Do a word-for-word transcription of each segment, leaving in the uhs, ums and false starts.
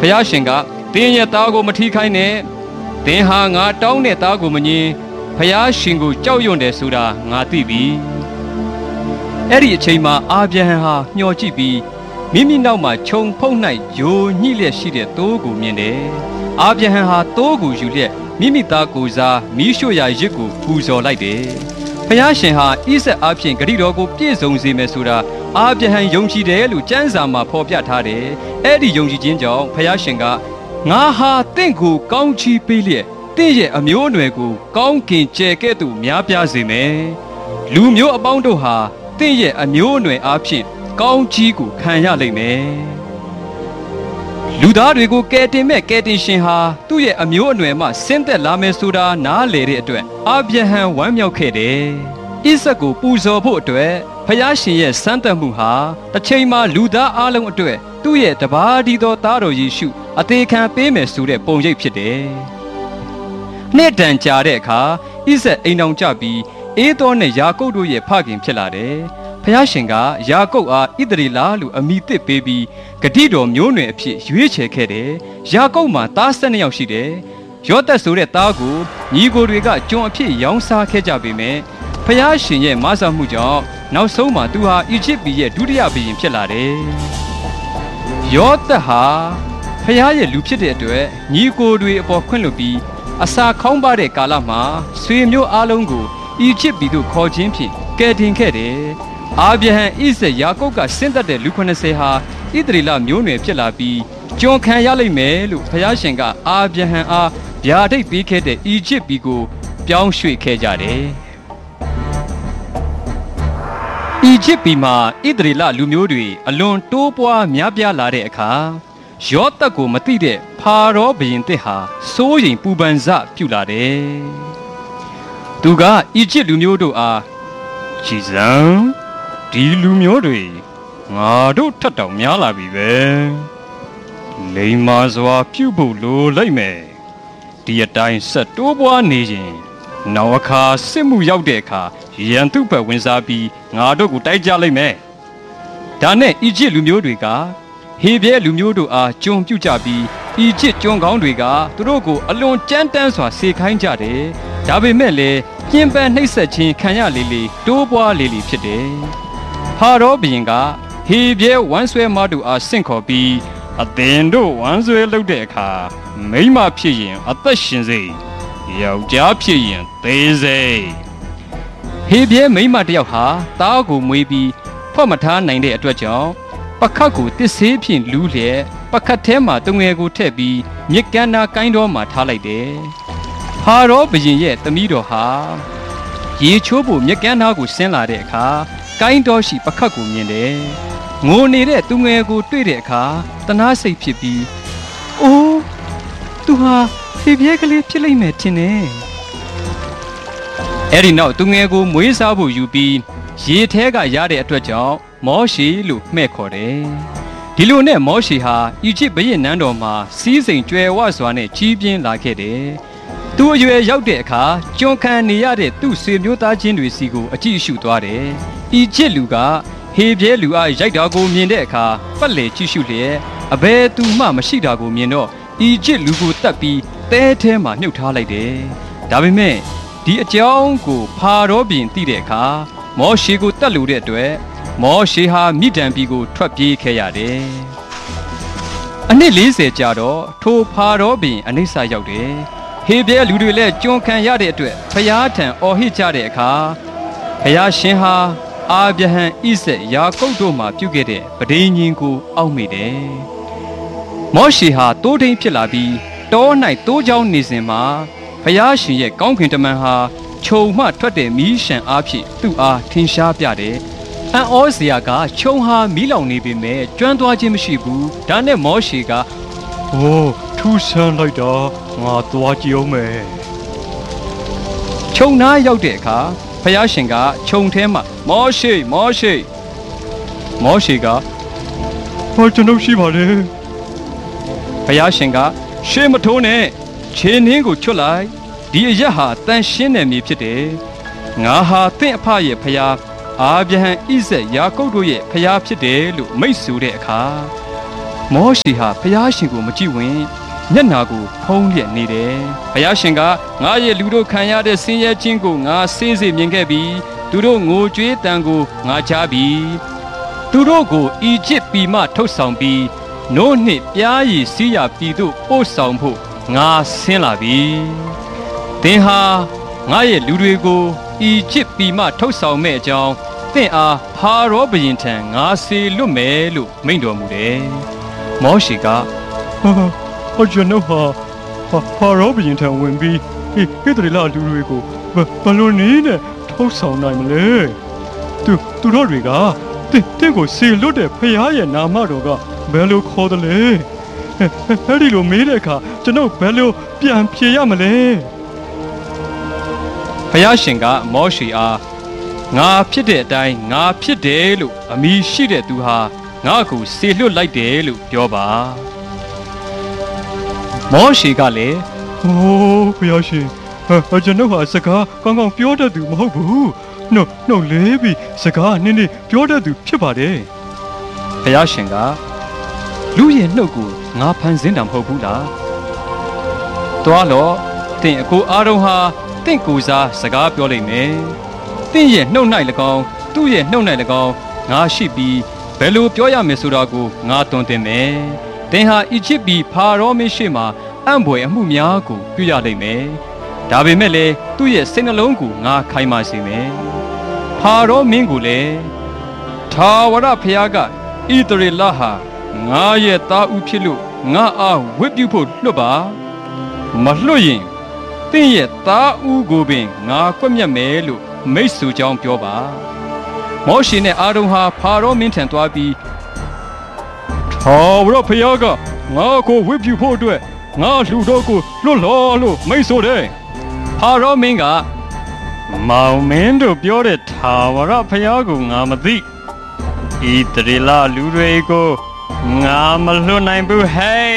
ဖယားရှင်ကတင်းရဲ့သားကိုမထီးခိုင်းနဲ့တင်းဟာငါတောင်းတဲ့သားကိုမငင်းဖယားရှင်ကိုကြောက်ရွံ့တယ်ဆိုတာငါသိပြီအဲ့ဒီအချိန်မှာအာဗြဟံဟာမျှော်ကြည့်ပြီးမိမိနောက်မှာခြုံဖုံး၌ယိုညှိလျက်ရှိတဲ့သိုးကိုမြင်တယ်အာဗြဟံဟာသိုးကိုယူလျက်မိမိသားကိုစားမီးရှို့ရာရစ်ကိုပူဇော်လိုက်တယ်ဖယားရှင်ဟာဣဇက်အားဖြင့်ဂရိတော်ကိုပြည့်စုံစေမယ်ဆိုတာအာဗြဟံယုံကြည်တယ်လို့ကျမ်းစာမှာဖော်ပြထားတယ်အဲ့ဒီယုံကြည်ခြင်းကြောင့်ဖယားရှင်ကငါဟာတင့်ကိုကောင်းချီးပေးလျက်တင့်ရဲ့အမျိုးအနွယ်ကိုကောင်းကင်ကျယ်ကဲ့သို့များပြားစေမယ်လူမျိုးအပေါင်းတို့ဟာတင့်ရဲ့အမျိုးအနွယ်အားဖြင့်ကောင်းချီးကိုခံရလိမ့်မယ်လူသားတွေကိုကယ်တင်မဲ့ကယ်တင်ရှင်ဟာသူ့ရဲ့အမျိုးအနွယ်မှဆင်းသက်လာမယ်ဆိုတာနားလည်တဲ့အတွက်အာဗြဟံဝမ်းမြောက်ခဲ့တယ်ဣဇက်ကိုပူဇော်ဖို့အတွက်ဖယားရှင်ရဲ့စမ်းသပ်မှုဟာတစ်ချိန်မှာလူသားအလုံးအတွက်သူ့ရဲ့တပါးဒီသောသားတော်ယေရှုအသေးခံပေးမယ်ဆိုတဲ့ပုံရိပ်ဖြစ်တယ်နှစ်တန်ကြာတဲ့အခါဣဇက်အိမ်အောင်ကြပြီးအေသောနဲ့ယာကုပ်တို့ရဲ့ဖခင်ဖြစ်လာတယ်ဖယားရှင်ကယာကုပ်အားဣသရေလလို့အမည်သစ်ပေးပြီးဂတိတော်မျိုးနွယ်အဖြစ်ရွေးချယ်ခဲ့တယ်ယာကုပ်မှာသား၁၂ယောက်ရှိတယ်ယောသက်ဆိုတဲ့သားကိုညီကိုတွေကကျွန်အဖြစ်ရောင်းစားခဲ့ကြပေမဲ့ဖယားရှင်ရဲ့မဆာမှုကြောင့်နောက်ဆုံးမှာသူဟာအီဂျစ်ပြည်ရဲ့ဒုတိယဘုရင်ဖြစ်လာတယ်ယောသက်ဟာဖယားရဲ့လူဖြစ်တဲ့အတွက်ညီကိုတွေအပေါ်ခွင့်လွှတ်ပြီးအစာခေါင်းပါတဲ့ကာလမှာဆွေမျိုးအလုံးကိုအီဂျစ်ပြည်သို့ခေါ်ခြင်းဖြင့်ကယ်တင်ခဲ့တယ်အာဗြဟံဣဇက်ယာကုပ်ကဆင်းသက်တဲ့လူခုနှစ်ဆယ်ဟာဣသရေလမျိုးနွယ်ဖြစ်လာပြီးကျွန်ခံရလိမ့်မယ်လို့ဖယားရှင်ကအာဗြဟံအားဗျာဒိတ်ပေးခဲ့တဲ့အီဂျစ်ပြည်ကိုပြောင်းရွှေ့ခဲ့ကြတယ်အီဂျစ်ပြည်မှာဣသရေလလူမျိုးတွေအလွန်တိုးပွားများပြားလာတဲ့အခါယောသက်ကိုမသိတဲ့ဖာရောဘုရင်တစ်ဟာစိုးရိမ်ပူပန်စပြုလာတယ်သူကအီဂျစ်လူမျိုးတို့အားကြည်စံဒီလူမျိုးတွေငါတို့ထက်တောင်များလာပြီပဲလိမ္မာစွာပြုဖို့လိုလိုက်မယ်ဒီအတိုင်းဆက်တိုးပွားနေရင်နောက်အခါစစ်မှုရောက်တဲ့အခါရန်သူ့ဘက်ဝင်စားပြီးငါတို့ကိုတိုက်ကြလိုက်မယ်ဒါနဲ့အီဂျစ်လူမျိုးတွေကဟေဘရဲလူမျိုးတို့အားကြုံပြုတ်ကြပြီးအီဂျစ်ကျွန်းကောင်းတွေကသူတို့ကိုအလွန်ကြမ်းတမ်းစွာစေခိုင်းကြတယ်ဒါပေမဲ့လည်းပြင်းပန်းနှိပ်စက်ခြင်းခံရလေလေတိုးပွားလေလေဖြစ်တယ်ဖာရောဘုရင်ကဟေဘရဲဝမ်းဆွဲမတို့အားဆင့်ခေါ်ပြီးအသင်တို့ဝမ်းဆွဲလုပ်တဲ့အခါမိန်းမဖြစ်ရင်အသက်ရှင်စေယောက်ျားဖြစ်ရင်သေစေဟေဘရဲမိန်းမတယောက်ဟာသားကိုမွေးပြီးဖွက်မထားနိုင်တဲ့အတွက်ကြောင့်ပခတ်ကိုတစ်ဆေးဖြင့်လူးလျက်ပခတ်ထဲမှာတငယ်ကိုထည့်ပြီးမြစ်ကမ်းနားကိုင်းတော်မှာထားလိုက်တယ်ဖာရောဘုရင်ရဲ့သမီးတော်ဟာရေချိုးဖို့မြစ်ကမ်းနားကိုဆင်းလာတဲ့အခါကိုင်းတော်ရှိပခတ်ကိုမြင်တယ်ငိုနေတဲ့သူငယ်ကိုတွေ့တဲ့အခါတနာစိတ်ဖြစ်ပြီးအိုးသူဟာဖေပြဲကလေးဖြစ်လိမ့်မယ်ထင်တယ်အဲ့ဒီနောက်သူငယ်ကိုမွေးစားဖို့ယူပြီးရေထဲကရတဲ့အတွက်ကြောင့်မောရှေလို့မှဲ့ခေါ်တယ်ဒီလိုနဲ့မောရှေဟာအီဂျစ်ဘုရင်နန်းတော်မှာစီးစိမ်ကြွယ်ဝစွာနဲ့ကြီးပြင်းလာခဲ့တယ်သူအရွယ်ရောက်တဲ့အခါကျွန်ခံနေရတဲ့သူ့ဆွေမျိုးသားချင်းတွေစီကိုအကြည့်ရှုသွားတယ်အီဂျစ်လူကဟေဘရဲလူအားရိုက်တာကိုမြင်တဲ့အခါပတ်လေကြည့်ရှုလျက်အဘယ်သူမှမရှိတာကိုမြင်တော့အီဂျစ်လူကိုတတ်ပြီးတဲထဲမှာမြုပ်ထားလိုက်တယ်ဒါပေမဲ့ဒီအကြောင်းကိုဖာရောဘုရင်သိတဲ့အခါမောရှေကိုတတ်လို့တဲ့အတွက်မောရှေဟာမိဒံပြည်ကိုထွက်ပြေးခဲ့ရတယ်အနှစ်၄၀ကြာတော့ထိုဖာရောဘုရင်အနိစ္စရောက်တယ်ဟေဘရဲလူတွေလည်းကျွန်ခံရတဲ့အတွက်ဖျားထံအော်ဟစ်ကြတဲ့အခါဖျားရှင်ဟာအာဗြဟံဣဇက်ယာကုပ်တို့မှပြုခဲ့တဲ့ပဋိညာဉ်ကိုအောက်မေ့တယ်မောရှေဟာတိုးထိန်ဖြစ်လာပြီးတော၌တိုးချောင်းနေစဉ်မှာဖျားရှင်ရဲ့ကောင်းကင်တမန်ဟာခြုံမှထွက်တဲ့မီးရှံအားဖြင့်သူ့အားထင်ရှားပြတယ်အံ့ဩစရာကခြုံဟာမီးလောင်နေပေမဲ့ကျွမ်းသွားခြင်းမရှိဘူးဒါနဲ့မောရှေကအိုးထူးဆန်းလိုက်တာငါသွားကြည့်အောင်မယ်ခြုံနားရောက်တဲ့အခါဖယားရှင်ကခြုံထဲမှာမောရှေမောရှေမောရှေကဟောကျွန်ုပ်ရှိပါလေဖယားရှင်ကရှေးမထိုးနဲ့ခြေနှင်းကိုချွတ်လိုက်ဒီအရက်ဟာတန်ရှင်းတဲ့မြေဖြစ်တယ်ငါဟာသင့်အဖရဲ့ဖယားအာဗြဟံဣဇက်ယာကုပ်တို့ရဲ့ဖယားဖြစ်တယ်လို့မိတ်ဆိုတဲ့အခါမောရှိဟာဖျားရှင်ကိုမကြည့်ဝင်မျက်နာကိုဖုံးလျက်နေတယ်ဖျားရှင်ကငါရဲ့လူတို့ခံရတဲ့ဆင်းရဲခြင်းကိုငါစေးစေမြင်ခဲ့ပြီးသူတို့ငိုကြွေးတန်ကိုငါကြားပြီးသူတို့ကိုအီဂျစ်ပြည်မှထုတ်ဆောင်ပြီးနို့နှင့်ပြားရည်စီးရပြည်သို့ပို့ဆောင်ဖို့ငါဆင်းလာပြီသင်ဟာငါရဲ့လူတွေကိုအီဂျစ်ပြည်မှထုတ်ဆောင်မဲ့အကြောင်းသင်အားဖာရောဘုရင်ထံငါစေလွတ်မယ်လို့မိန့်တော်မူတယ်မောရှိကဟာဟာကျွန်တော်ဟာဖာရောဘုရင်ထံဝင်ပြီးဟေးဟေးတရီလာလူတွေကိုဘယ်လိုနည်းနဲ့ထုတ်ဆောင်နိုင်မလဲသူသူတို့တွေကတင့်တင့်ကိုစေလွတ်တဲ့ဖရားရဲ့နာမတော်ကဘယ်လိုခေါ်တယ်လဲအဲ့ဒီလိုမေးတဲ့အခါကျွန်တော်ဘယ်လိုပြန်ဖြေရမလဲဖရားရှင်ကမောရှိအားငါဖြစ်တဲ့အတိုင်းငါဖြစ်တယ်လို့အမိရှိတဲ့သူဟာငါ့ကိုစေလွတ်လိုက်တယ်လို့ပြောပါမောရှိကလည်းဟိုးဖရားရှင်အကျွန်ုပ်ဟာစကားကောင်းကောင်းပြောတတ်သူမဟုတ်ဘူးနှုတ်နှုတ်လေးပြီးစကားနည်းနည်းပြောတတ်သူဖြစ်ပါတယ်ဖရားရှင်ကလူရဲ့နှုတ်ကိုငါဖန်ဆင်းတာမဟုတ်ဘူးလားသွားတော့တင့်အကိုအားလုံးဟာတင့်ကိုစားစကားပြောလိမ့်မယ်တင့်ရဲ့နှုတ်၌၎င်းသူ့ရဲ့နှုတ်၌၎င်းငါရှိပြီးဘယ်လိုပြောရမယ်ဆိုတာကိုငါတွင်တင်မယ်တင်ဟာအီဂျစ်ပြည်ဖာရောမင်းရှိမှအံ့ဘွယ်အမှုများကိုပြုရလိမ့်မယ်ဒါပေမဲ့လည်းသူ့ရဲ့စိတ်နှလုံးကိုငါခိုင်မာစေမယ်ဖာရောမင်းကိုလည်းထာဝရဘုရားကဣသရေလဟာငါရဲ့သားဦးဖြစ်လို့ငါအားဝတ်ပြုဖို့လွတ်ပါမလွတ်ရင်တင့်ရဲ့သားဦးကိုပင်ငါကွက်မြတ်မယ်လို့မိတ်ဆွေကြောင်းပြောပါမောရှေနဲ့အာရုန်ဟာဖာရောမင်းထံသွားပြီးထာဝရဘုရားကငါကိုဝတ်ပြုဖို့အတွက်ငါလူတော်ကိုလွတ်လောလို့မိတ်ဆိုတယ်ဖာရောမင်းကမောင်မင်းတို့ပြောတဲ့ထာဝရဘုရားကိုငါမသိဣသရေလလူတွေကိုငါမလွတ်နိုင်ဘူးဟဲ့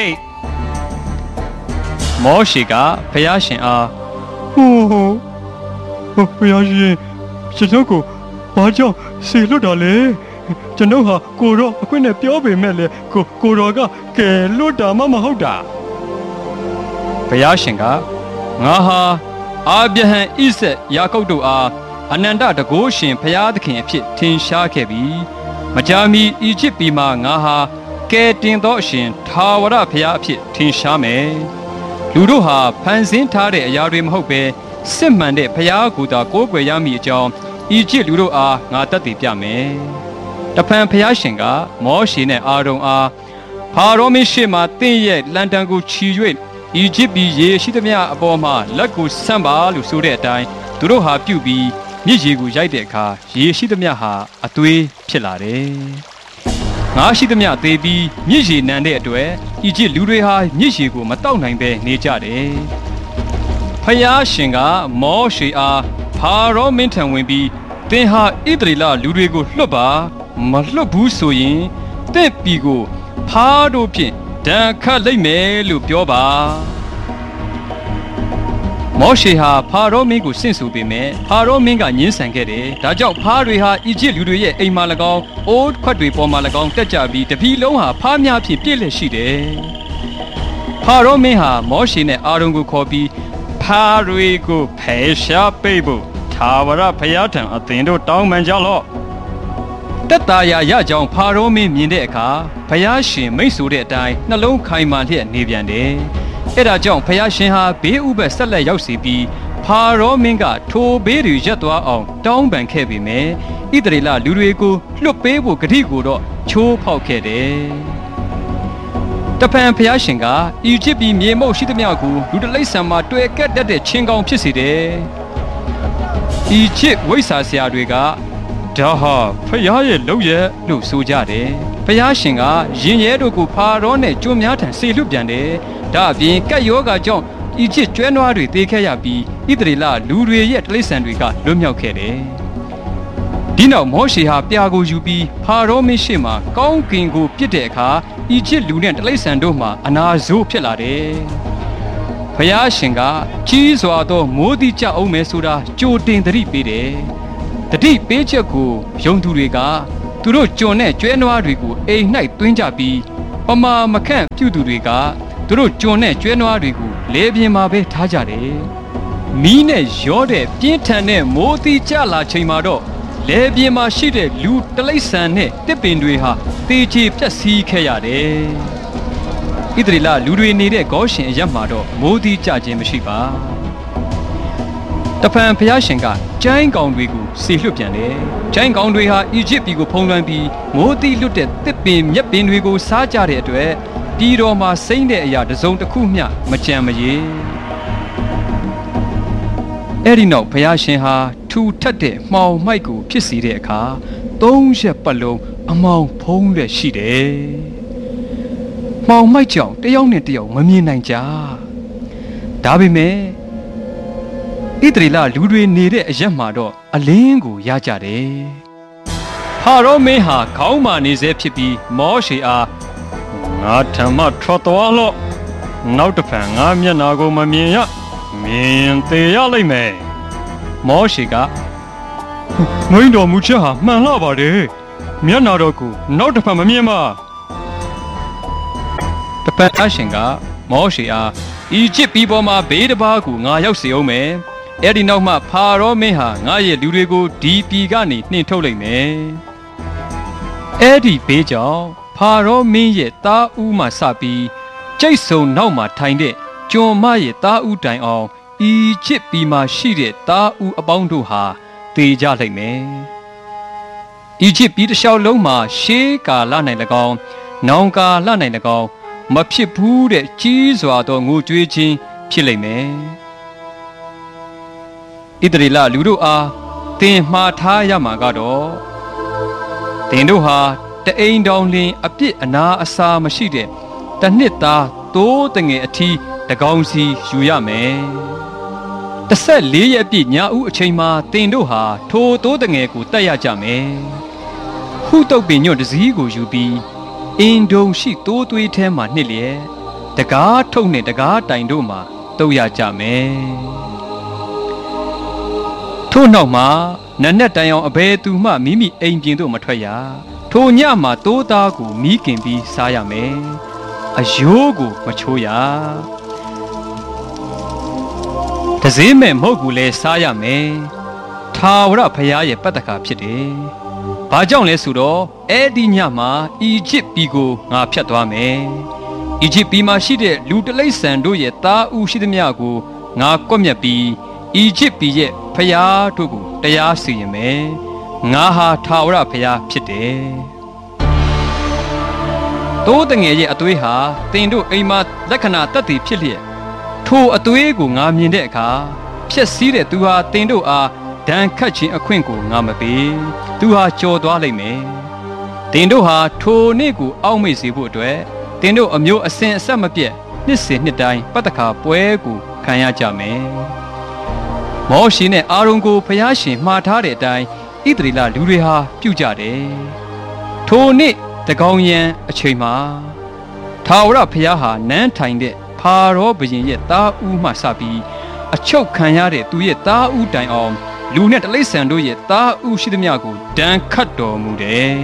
မောရှိကဘုရားရှင်အားဟိုးဟိုဘုရားရှင်ကျွန်တော်ကိုဘာကြောင့်စေလွတ်တာလဲကျွန်တော်ဟာကိုရောအခွင့်နဲ့ပြောပေမဲ့လေကိုကိုရောကကဲလွတ်တာမှမဟုတ်တာဘုရားရှင်ကငါဟာအာဗြဟံဣဇက်ယာကုပ်တို့အားအနန္တတကုရှင်ဘုရားသခင်အဖြစ်ထင်ရှားခဲ့ပြီးမကြာမီအီဂျစ်ပြည်မှာငါဟာကဲတင်သောအရှင်ထာဝရဘုရားအဖြစ်ထင်ရှားမယ်လူတို့ဟာဖန်ဆင်းထားတဲ့အရာတွေမဟုတ်ပဲစစ်မှန်တဲ့ဘုရားကိုယ်သာကိုးကွယ်ရမည်အကြောင်းအီဂျစ်လူတို့အားငါတတ်သိပြမယ်တဖန်ဘုရားရှင်ကမောရှေနဲ့အာရုန်အားဖာရောမင်းရှေ့မှတင့်ရဲ့လန်တန်ကိုချီ၍အီဂျစ်ပြည်ရေရှိသမျှအပေါ်မှာလက်ကိုဆန့်ပါလို့ဆိုတဲ့အတိုင်းသူတို့ဟာပြုတ်ပြီးမြစ်ရေကိုရိုက်တဲ့အခါရေရှိသမျှဟာအသွေးဖြစ်လာတယ်။ငါရှိသမျှသေပြီးမြစ်ရေနံတဲ့အတွက်အီဂျစ်လူတွေဟာမြစ်ရေကိုမတောက်နိုင်ပဲနေကြတယ်။ဖယားရှင်ကမောရှေအားဖာရောမင်းထံဝင်ပြီးသင်ဟာဣသရေလလူတွေကိုလွတ်ပါမလွတ်ဘူးဆိုရင်တင့်ပြည်ကိုဖားတို့ဖြင့်ဒဏ်ခတ်လိုက်မယ်လို့ပြောပါမောရှေဟာဖာရောမင်းကိုဆင့်ဆိုပေမဲ့ဖာရောမင်းကညှင်းဆန်ခဲ့တယ်ဒါကြောင့်ဖားတွေဟာအီဂျစ်လူတွေရဲ့အိမ်မှာ၎င်းအိုးခွက်တွေပေါ်မှာ၎င်းတက်ကြပြီးတပြည်လုံးဟာဖားများဖြင့်ပြည့်လည်ရှိတယ်ဖာရောမင်းဟာမောရှေနဲ့အာရုန်ကိုခေါ်ပြီးဖားတွေကိုဖယ်ရှားပေးဖို့ထာဝရဘုရားထံအသင်တို့တောင်းပန်ကြလော့တက်တာရရကြောင်းဖာရောမင်းမြင်တဲ့အခါဘုရားရှင်မိတ်ဆိုတဲ့အတိုင်းနှလုံးခိုင်မာလျက်နေပြန်တယ်အဲ့ဒါကြောင့်ဘုရားရှင်ဟာဘေးဥပတ်ဆက်လက်ရောက်စီပြီးဖာရောမင်းကထိုဘေးတွေရပ်သွားအောင်တောင်းပန်ခဲ့ပေမယ့်ဣသရေလလူတွေကိုလွတ်ပေးဖို့ဂတိကိုတော့ချိုးဖောက်ခဲ့တယ်တဖန်ဘုရားရှင်ကအီဂျစ်ပြည်မြေမုတ်ရှိသမျှကိုလူတလိษံမှာတွေ့ကက်တတ်တဲ့ချင်းကောင်ဖြစ်စေတယ်အီဂျစ်ဝိဆာဆရာတွေကဒါဟာဖယားရဲ့လုပ်ရဲလို့ဆိုကြတယ်ဖယားရှင်ကရင်ရဲတို့ကိုဖာရောနဲ့ကျွန်းများထံဆေလွတ်ပြန်တယ်ဒါအပြင်ကက်ယောဂါကြောင့်အီဂျစ်ကျွဲနွားတွေသေခဲ့ရပြီးဣသရေလလူတွေရဲ့တိရစ္ဆာန်တွေကလွတ်မြောက်ခဲ့တယ်ဒီနောက်မောရှေဟာပြာကိုယူပြီးဖာရောမင်းရှေ့မှာကောင်းကင်ကိုပြစ်တဲ့အခါအီဂျစ်လူနဲ့တိရစ္ဆာန်တို့မှာအနာဆိုးဖြစ်လာတယ်ဖယားရှင်ကကြီးစွာသောမိုးတိကျအောင်မယ်ဆိုတာကြိုတင်သတိပေးတယ်တတိပေးချက်ကိုယုံသူတွေကသူတို့ကြုံတဲ့ကျွဲနွားတွေကိုအိမ်၌သွင်းကြပြီးပမာမခန့်ပြုသူတွေကသူတို့ကျွန်နဲ့ကျွဲနွားတွေကိုလေပြင်းမှာပဲထားကြတယ်မီးနဲ့ရောတဲ့ပြင်းထန်တဲ့မိုးသီးကြလာချိန်မှာတော့လေပြင်းမှာရှိတဲ့လူတလိษံနဲ့တစ်ပင်တွေဟာတေချေပြက်စီးခဲ့ရတယ်ဣသရေလလူတွေနေတဲ့ဂေါရှင်အရပ်မှာတော့မိုးသီးကြခြင်းမရှိပါတဖန်ဘုရားရှင်ကကျိုင်းကောင်တွေကိုဆေလွတ်ပြန်တယ်ကျိုင်းကောင်တွေဟာအီဂျစ်ပြည်ကိုဖုံးလွှမ်းပြီးမိုးသီးလွတ်တဲ့တစ်ပင်မြက်ပင်တွေကိုစားကြတဲ့အတွက်ပြည်တော်မှာစိမ့်တဲ့အရာတစ်စုံတစ်ခုမျှမကြံမရေအဲ့ဒီနောက်ဘုရားရှင်ဟာထူထပ်တဲ့မှောင်မိုက်ကိုဖြစ်စေတဲ့အခါသုံးရက်ပတ်လုံးအမောင်ဖုံးရွက်ရှိတယ်မှောင်မိုက်ကြောင့်တယောက်နဲ့တယောက်မမြင်နိုင်ကြဒါပေမဲ့ဣသရေလလူတွေနေတဲ့အရက်မှာတော့အလင်းကိုရကြတယ်ဖာရောမင်းဟာခေါင်းမာနေစေဖြစ်ပြီးမောရှေအားငါထမထွက်သွားလို့နောက်တစ်ဖန်ငါမျက်နာကိုမမြင်ရမြင်သေးရလိမ့်မယ်မောရှေကမင်းတော်မူချက်ဟာမှန်လှပါတယ်မျက်နာတော်ကိုနောက်တစ်ဖန်မမြင်ပါတပည့်အရှင်ကမောရှေအားအီဂျစ်ပြည်ပေါ်မှာဘေးတစ်ပါးကိုငါရောက်စေအောင်မယ်အဲ့ဒီနောက်မှဖာရောမင်းဟာငါရဲ့လူတွေကိုဒီပြည်ကနေနှင်ထုတ်လိုက်မယ်အဲ့ဒီဘေးကြောင့်ဖာရောမင်းရဲ့သားဦးမှစပြီးကျိတ်ဆုံနောက်မှာထိုင်တဲ့ကျွန်မရဲ့သားဦးတိုင်အောင်အီဂျစ်ပြည်မှာရှိတဲ့သားဦးအပေါင်းတို့ဟာတေကြလိုက်မယ်အီဂျစ်ပြည်တစ်လျှောက်လုံးမှာရှေးကာလ၌၎င်းနောင်ကာလ၌၎င်းမဖြစ်ဘူးတဲ့ကြီးစွာသောငိုကြွေးခြင်းဖြစ်လိမ့်မယ်ဣသရေလလူတို့အားသင်မှားထားရမှာကတော့သင်တို့ဟာတအိမ်တောင်လင်အပြစ်အနာအစာမရှိတဲ့တနှစ်သားသိုးတငယ်အထီးတကောင်စီယူရမယ်တဆက်လေးရက်ပြည့်ညဦးအချိန်မှာသင်တို့ဟာထိုသိုးတငယ်ကိုတတ်ရကြမယ်ဟုတုတ်ပင်ညွန့်တစည်းကိုယူပြီးအင်ဒုံရှိသိုးသွေးထဲမှာနှစ်လျက်တကားထုတ်နဲ့တကားတိုင်တို့မှာတုပ်ရကြမယ်ထို့နောက်မှာနတ်နက်တိုင်အောင်အဘယ်သူမှမိမိအိမ်ပြင်သို့မထွက်ရထိုညမှာသိုးသားကိုမီးကင်ပြီးစားရမယ်အယိုးကိုမချိုးရတစည်းမဲ့မဟုတ်ဘူးလဲစားရမယ်ထာဝရဘုရားရဲ့ပတ္တကာဖြစ်တယ်ဘာကြောင့်လဲဆိုတော့အဲ့ဒီညမှာအီဂျစ်ပြည်ကိုငါဖျက်သွားမယ်အီဂျစ်ပြည်မှာရှိတဲ့လူတလိษံတို့ရဲ့သားဦးရှိသမျှကိုငါကွပ်မျက်ပြီးအီဂျစ်ပြည်ရဲ့ဖျားတို့ကိုတရားစီရင်မယ်ငါဟာထာဝရဘုရားဖြစ်တယ်သိုးတငယ်ရဲ့အသွေးဟာတင်တို့အိမ်မှာလက္ခဏာတက်တည်ဖြစ်လျက်ထိုအသွေးကိုငါမြင်တဲ့အခါဖြက်စီးတဲ့သူဟာတင်တို့အားဒဏ်ခတ်ခြင်းအခွင့်ကိုငါမပေးသူဟာကြော်သွားလိမ့်မယ်တင်တို့ဟာထိုနေ့ကိုအောက်မေ့စေဖို့အတွက်တင်တို့အမျိုးအစဉ်အဆက်မပြတ်နှစ်စဉ်နှစ်တိုင်းပတ္တခါပွဲကိုခံရကြမယ်မောရှေနဲ့အာရုန်ကိုဖျားရှင်မှားထားတဲ့အတိုင်းဣသရေလလူတွေဟာပြုကြတယ်ထိုနေ့တကောင်ရန်အချိန်မှာထာဝရဘုရားဟာနန်းထိုင်တဲ့ဖာရောဘုရင်ရဲ့သားဦးမှစပြီးအချုပ်ခံရတဲ့သူရဲ့သားဦးတိုင်အောင်လူနဲ့တလိษံတို့ရဲ့သားဦးရှိသမျှကိုဒဏ်ခတ်တော်မူတယ်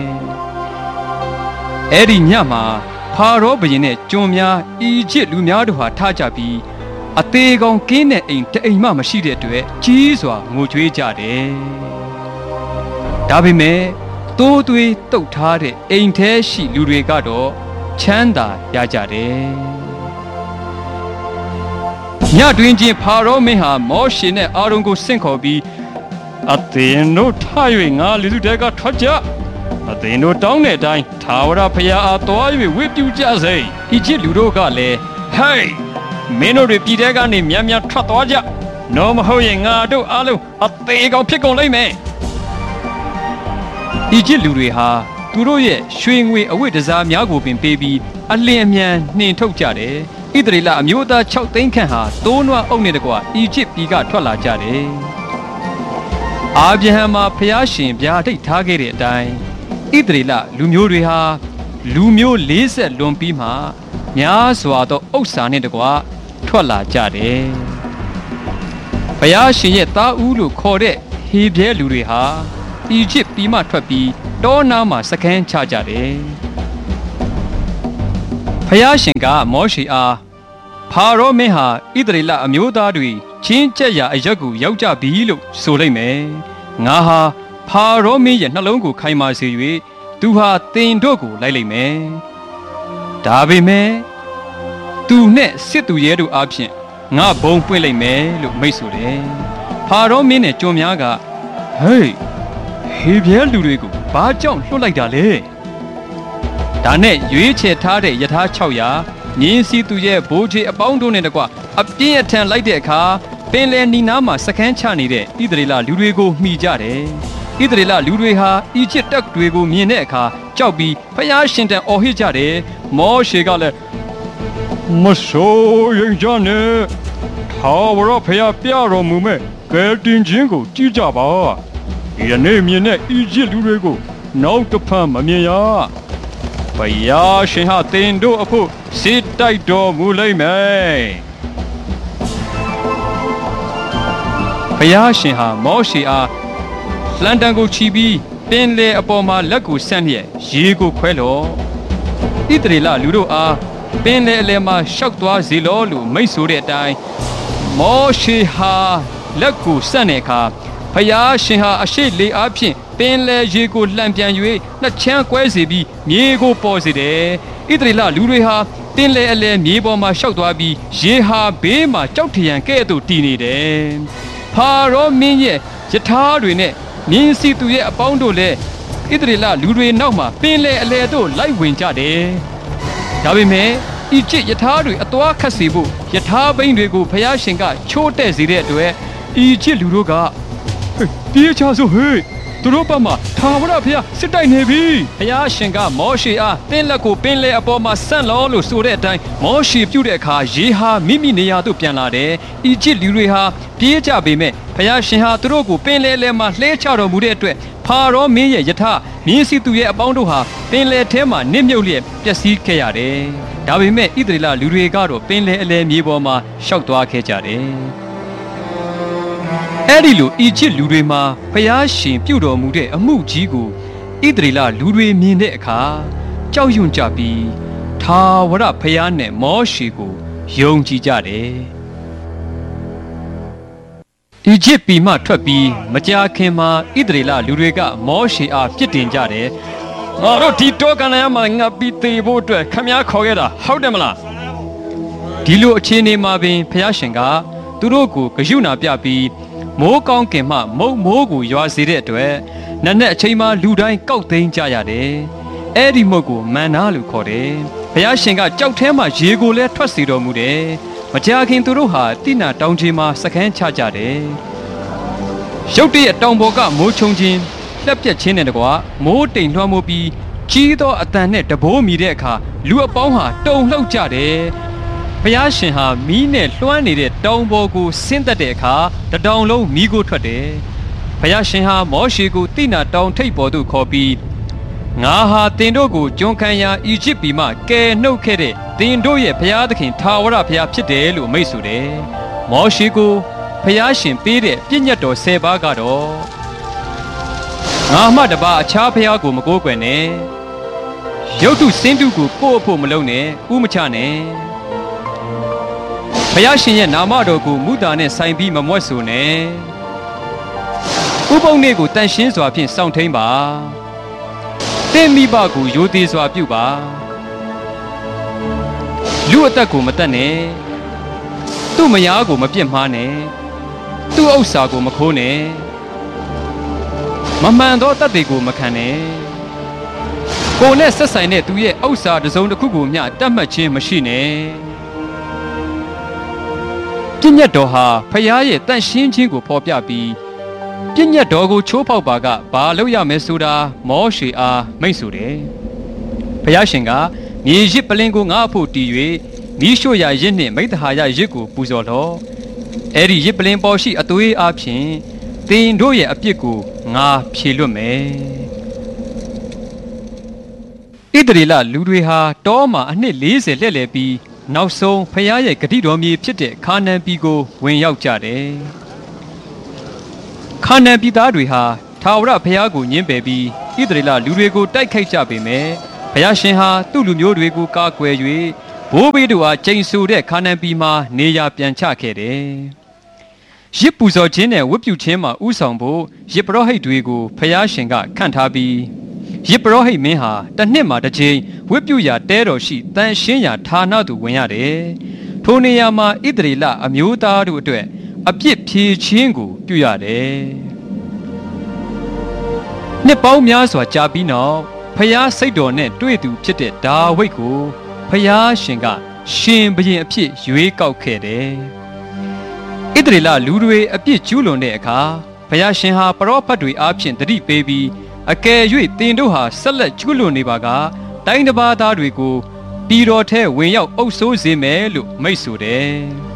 အဲ့ဒီညမှာဖာရောဘုရင်နဲ့ကျွန်များအီဂျစ်လူများတို့ဟာထားကြပြီးအသေးကောင်ကင်းတဲ့အိမ်တအိမ်မှမရှိတဲ့အတွက်ကြီးစွာငိုကြွေးကြတယ်ဒါပေမဲ့သိုးသွေးတုတ်ထားတဲ့အိမ်ထဲရှိလူတွေကတော့ချမ်းသာရကြတယ်ညတွင်ချင်းဖာရောမင်းဟာမောရှေနဲ့အာရုန်ကိုဆင့်ခေါ်ပြီးအသင်တို့ထား၍ငါလူစုတဲကထွက်ကြအသင်တို့တောင်းတဲ့အတိုင်းထာဝရဘုရားအားသွား၍ဝတ်ပြုကြစေအီဂျစ်လူတို့ကလည်းဟေးမင်းတို့ပြည်တဲကနေမြန်မြန်ထွက်သွားကြနော်မဟုတ်ရင်ငါတို့အားလုံးအသေးကောင်ဖြစ်ကုန်လိမ့်မယ်အီဂျစ်လူတွေဟာသူတို့ရဲ့ရွှေငွေအဝတ်တစားများကိုပင်ပေးပြီးအလင်းအမြန်နှင်ထုတ်ကြတယ်ဣသရေလအမျိုးသား၆သိန်းခန့်ဟာတိုးနွားအုပ်နဲ့တကွအီဂျစ်ပြည်ကထွက်လာကြတယ်အာဗြဟံမှာဖျားရှင်ဗျာဒိတ်ထားခဲ့တဲ့အတိုင်းဣသရေလလူမျိုးတွေဟာလူမျိုး၄၀လွန်ပြီးမှများစွာသောဥစ္စာနဲ့တကွထွက်လာကြတယ်ဘုရားရှင်ရဲ့သားဦးလို့ခေါ်တဲ့ဟေဘရဲလူတွေဟာအီဂျစ်ပြည်မှထွက်ပြီးတောနားမှာစခန်းချကြတယ်ယားရှင်ကမောရှေအားဖာရောမင်းဟာဣသရေလအမျိုးသားတွေချင်းကျက်ရာအရက်ကိုရောက်ကြပြီလို့ဆိုလိုက်မယ်ငါဟာဖာရောမင်းရဲ့နှလုံးကိုခိုင်မာစေ၍သူဟာတင်တို့ကိုလိုက်လိုက်မယ်ဒါပေမဲ့သူနဲ့စစ်သူရဲတို့အပြင်ငါဘုံပွင့်လိုက်မယ်လို့မိတ်ဆိုတယ်ဖာရောမင်းနဲ့ကျွန်များကဟေးဟေပြဲလူတွေကိုဘာကြောင့်လွှတ်လိုက်တာလဲဒါနဲ့ရွေးချယ်ထားတဲ့ယထာ၆ရာမြင်းစီသူရဲ့ဘိုးချေအပေါင်းတို့နဲ့တကွအပြင်းအထန်လိုက်တဲ့အခါပင်လယ်နီနားမှာစခန်းချနေတဲ့ဣသရေလလူတွေကိုမှီကြတယ်ဣသရေလလူတွေဟာအီဂျစ်တပ်တွေကိုမြင်တဲ့အခါကြောက်ပြီးဖျားရှင်တန်အော်ဟစ်ကြတယ်မောရှေကလည်းမဆိုးရင်ကြနဲ့ထာဝရဖျားပြတော်မူမဲ့ကဲတင်ချင်းကိုကြည့်ကြပါဒီနေ့မြင်တဲ့အီဂျစ်လူတွေကိုနောက်တစ်ဖန်မမြင်ရဖျားရှင်ဟာတင်တို့အဖို့စစ်တိုက်တော်မူလိမ့်မယ်ဖျားရှင်ဟာမောရှေအားလန်တန်ကိုချီပြီးပင်လေအပေါ်မှာလက်ကိုဆန့်လျက်ရေကိုခွဲလော့ဣသရေလလူတို့အားပင်လေအလယ်မှာရှောက်သွားစေလောလို့မိတ်ဆိုတဲ့အတိုင်းမောရှေဟာလက်ကိုဆန့်တဲ့အခါဖျားရှင်ဟာအရှိလေအားဖြင့်ပင်လေရေကိုလှန်ပြန်၍နှစ်ချမ်းကွဲစေပြီးမြေကိုပေါ်စေတယ်ဣသရေလလူတွေဟာပင်လေအလယ်မြေပေါ်မှာရှောက်သွားပြီးရေဟာဘေးမှာကြောက်ထရန်ကဲ့သို့တည်နေတယ်ဖာရောမင်းရဲ့ယထာတွေနဲ့မြင်းစီသူရဲ့အပေါင်းတို့လည်းဣသရေလလူတွေနောက်မှာပင်လေအလယ်သို့လိုက်ဝင်ကြတယ်ဒါပေမဲ့အီဂျစ်ယထာတွေအသွားခတ်စေဖို့ယထာဘိန်းတွေကိုဖျားရှင်ကချိုးတဲ့စေတဲ့အတွက်အီဂျစ်လူတို့ကပြေးချစို့ဟေးသူတို့ဘက်မှာထာဝရဘုရားစစ်တိုက်နေပြီဘုရားရှင်ကမောရှေအားတင်းလက်ကိုပင်လေအပေါ်မှာဆန့်လောလို့ဆိုတဲ့အတိုင်းမောရှေပြုတဲ့အခါရေဟာမိမိနေရာသို့ပြန်လာတယ်အီဂျစ်လူတွေဟာပြေးကြပေမဲ့ဘုရားရှင်ဟာသူတို့ကိုပင်လေလဲမှာလှဲချတော်မူတဲ့အတွက်ဖာရောမင်းရဲ့ယထာမြင်းစီသူရဲ့အပေါင်းတို့ဟာပင်လေထဲမှာနစ်မြုပ်လျက်ပျက်စီးခဲ့ရတယ်ဒါပေမဲ့ဣသရေလလူတွေကတော့ပင်လေအလဲမြေပေါ်မှာရှောက်သွားခဲ့ကြတယ်အဲ့ဒီလိုအီဂျစ်လူတွေမှာဖျားရှင်ပြုတော်မူတဲ့အမှုကြီးကိုဣသရေလလူတွေမြင်တဲ့အခါကြောက်ရွံ့ကြပြီးထာဝရဖျားနဲ့မောရှေကိုယုံကြည်ကြတယ်အီဂျစ်ပြည်မှထွက်ပြီးမကြာခင်မှာဣသရေလလူတွေကမောရှေအားပြစ်တင်ကြတယ်ငါတို့ဒီတောကန်ရမှာငါပြီးသေးဖို့အတွက်ခမည်းခေါ်ခဲ့တာဟုတ်တယ်မလားဒီလိုအခြေအနေမှာပင်ဖျားရှင်ကသူတို့ကိုဂရုဏာပြပြီးမိုးကောင်းကင်မှမုတ်မိုးကိုရွာစေတဲ့အတွက်နက်နက်အချိန်မှလူတိုင်းကောက်သိမ်းကြရတယ်။အဲ့ဒီမုတ်ကိုမန္နာလို့ခေါ်တယ်။ဘုရားရှင်ကကြောက်ထဲမှာရေကိုလည်းထွက်စေတော်မူတယ်။မကြာခင်သူတို့ဟာတိနာတောင်ကြီးမှာစခန်းချကြတယ်။ရုတ်တရက်တောင်ပေါ်ကမိုးချုံခြင်းလက်ပြက်ခြင်းနဲ့တကွာမိုးတိမ်လွှမ်းမိုးပြီးကြီးသောအတန်နဲ့တဘိုးမီတဲ့အခါလူအပေါင်းဟာတုန်လှုပ်ကြတယ်။ဘုရားရှင်ဟာမီးနဲ့လွှမ်းနေတဲ့တောင်ပေါ်ကိုဆင်းသက်တဲ့အခါတတောင်လုံးမီးကိုထွက်တယ်။ဘုရားရှင်ဟာမောရှေကိုတိနာတောင်ထိပ်ပေါ်သို့ခေါ်ပြီးငါဟာတင်တို့ကိုကျွန်ခံရာအီဂျစ်ပြည်မှကယ်နှုတ်ခဲ့တဲ့တင်တို့ရဲ့ဘုရားသခင်ထာဝရဘုရားဖြစ်တယ်လို့မိန့်ဆိုတယ်။မောရှေကိုဘုရားရှင်ပေးတဲ့ပြည့်ညတ်တော်ဆယ်ပါးကတော့ငါမှတပါအခြားဘုရားကိုမကိုးကွယ်နဲ့ရုပ်တုစင်းတုကိုကိုယ့်အဖို့မလုပ်နဲ့ဥမချနဲ့ဘုရားရှင်ရဲ့နာမတော်ကိုမူတာနဲ့ဆိုင်ပြီးမမွတ်ဆိုနဲ့ဥပုံနေ့ကိုတန်ရှင်းစွာဖြင့်စောင့်ထိန်ပါတင့်မိဘကိုယိုသေးစွာပြုပါလူအသက်ကိုမတတ်နဲ့သူ့မယားကိုမပြစ်မှားနဲ့သူ့ဥစ္စာကိုမခိုးနဲ့မမှန်သောတတ်တွေကိုမခံနဲ့ကိုယ်နဲ့ဆက်ဆိုင်တဲ့သူရဲ့ဥစ္စာတစ်စုံတစ်ခုကိုမျှတတ်မှတ်ခြင်းမရှိနဲ့ပြည့်ညတ်တော်ဟာဖျားရဲ့တန့်ရှင်းခြင်းကိုဖော်ပြပြီးပြည့်ညတ်တော်ကိုချိုးဖောက်ပါကဘာလုပ်ရမယ်ဆိုတာမောရှေအားမိန့်ဆိုတယ်။ဖျားရှင်ကမြေရစ်ပလင်ကိုငါ့အဖို့တည်၍မိရှို့ရာရစ်နှင့်မိတ္တဟာယရစ်ကိုပူဇော်လော့။အဲ့ဒီရစ်ပလင်ပေါ်ရှိအသွေးအားဖြင့်သင်တို့ရဲ့အပြစ်ကိုငါဖြေလွတ်မယ်။ဣသရေလလူတွေဟာတောမှာအနှစ်၄၀လှည့်လည်ပြီးနောက်ဆုံးဖျားရဲ့ဂတိတော်မြေဖြစ်တဲ့ခါနန်ပြည်ကိုဝင်ရောက်ကြတယ်။ခါနန်ပြည်သားတွေဟာထာဝရဘုရားကိုညှင်းပယ်ပြီးဣသရေလလူတွေကိုတိုက်ခိုက်ကြပေမဲ့ဖျားရှင်ဟာသူ့လူမျိုးတွေကိုကာကွယ်၍ဘိုးဘေးတို့အားကျိန်ဆိုတဲ့ခါနန်ပြည်မှာနေရာပြန်ချခဲ့တယ်။ရစ်ပူဇော်ခြင်းနဲ့ဝတ်ပြုခြင်းမှာဥဆောင်ဖို့ရစ်ပရောဟိတ်တွေကိုဖျားရှင်ကခန့်ထားပြီးရစ်ပရောဟိတ်မင်းဟာတစ်နှစ်မှာတစ်ကြိမ်ဝတ်ပြုရာတဲတော်ရှိတန်ရှင်းရာဌာနသို့ဝင်ရတယ်။ထိုနေရာမှာဣသရေလအမျိုးသားတို့အတွက်အပြစ်ဖြေခြင်းကိုပြုရတယ်။နှစ်ပေါင်းများစွာကြာပြီးနောက်ဖျားစိတ်တော်နဲ့တွေ့သူဖြစ်တဲ့ဒါဝိဒ်ကိုဖျားရှင်ကရှင်ဘုရင်အဖြစ်ရွေးကောက်ခဲ့တယ်။ဣသရေလလူတွေအပြစ်ကျူးလွန်တဲ့အခါဖျားရှင်ဟာပရောဖက်တွေအားဖြင့်တတိပေးပြီးအကယ်၍တင်တို့ဟာဆက်လက်ကျူးလွန်နေပါကတိုင်းတစ်ပါးသားတွေကိုပြည်တော်ထဲဝင်ရောက်အုပ်ဆိုးစေမယ်လို့မိန့်ဆိုတယ်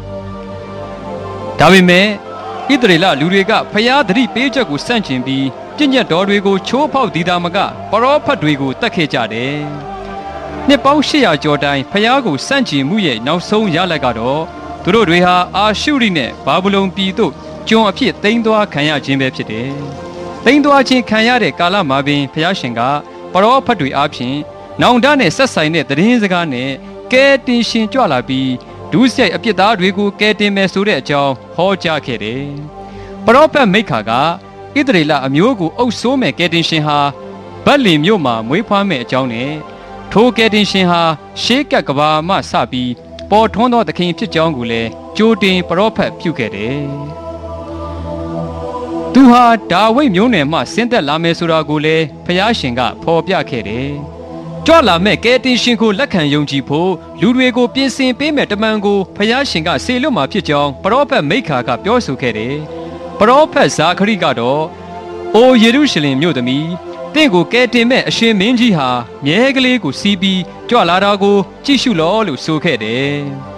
။ဒါပေမဲ့ဣသရေလလူတွေကဖျားတတိပေးချက်ကိုစန့်ကျင်ပြီးပြည့်ညတ်တော်တွေကိုချိုးဖောက်သည်သာမကပရောဖက်တွေကိုတတ်ခဲ့ကြတယ်။နှစ်ပေါင်း၈ရာကျော်တိုင်ဖျားကိုစန့်ကျင်မှုရဲ့နောက်ဆုံးရလဒ်ကတော့သူတို့တွေဟာအာရှုရိနဲ့ဘာဗုလုန်ပြည်သို့ကျွန်အဖြစ်သိမ်းသွားခံရခြင်းပဲဖြစ်တယ်။သိမ်းသွားခြင်းခံရတဲ့ကာလမှာပင်ဖျားရှင်ကပရောဖက်တွေအားဖြင့်နောင်တနဲ့ဆက်ဆိုင်တဲ့သတင်းစကားနဲ့ကဲတင်ရှင်ကြွလာပြီးဒုစရိုက်အပြစ်သားတွေကိုကဲတင်မယ်ဆိုတဲ့အကြောင်းဟောကြားခဲ့တယ်။ပရောဖက်မိခါကဣသရေလအမျိုးကိုအုပ်ဆိုးမဲ့ကဲတင်ရှင်ဟာဗက်လင်မြို့မှာမွေးဖွားမဲ့အကြောင်းနဲ့ထိုကဲတင်ရှင်ဟာရှေးကပ်ကဘာမှစပြီးပေါ်ထွန်းသောသခင်ဖြစ်ကြောင်းကိုလည်းကြိုတင်ပရောဖက်ပြုခဲ့တယ်။သူဟာဒါဝိဒ်မျိုးနွယ်မှဆင်းသက်လာမယ်ဆိုတာကိုလည်းဖျားရှင်ကဖော်ပြခဲ့တယ်။ကြွလာမဲ့ကဲတင်ရှင်ကိုလက်ခံယုံကြည်ဖို့လူတွေကိုပြင်ဆင်ပေးမဲ့တမန်ကိုဖျားရှင်ကစေလွတ်မှာဖြစ်ကြောင်းပရောဖက်မိခါကပြောဆိုခဲ့တယ်။ပရောဖက်ဇာခရိကတော့အိုယေရုရှလင်မြို့သမီးတင့်ကိုကဲတင်မဲ့အရှင်မင်းကြီးဟာမြဲကလေးကိုစီးပြီးကြွလာတာကိုကြည့်ရှုလောလို့ဆိုခဲ့တယ်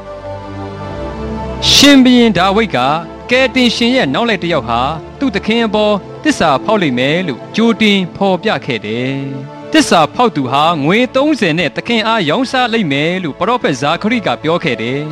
။ရှင်ဘုရင်ဒါဝိဒ်ကကဲတင်ရှင်ရဲ့နောက်လိုက်တစ်ယောက်ဟာသူ့သခင်အပေါ်တစ္ဆာဖောက်လိမ့်မယ်လို့ကြိုတင်ဖော်ပြခဲ့တယ်။တစ္ဆာဖောက်သူဟာငွေသုံးဆယ်နဲ့သခင်အားရောင်းစားလိမ့်မယ်လို့ပရောဖက်ဇာခရိကပြောခဲ့တယ်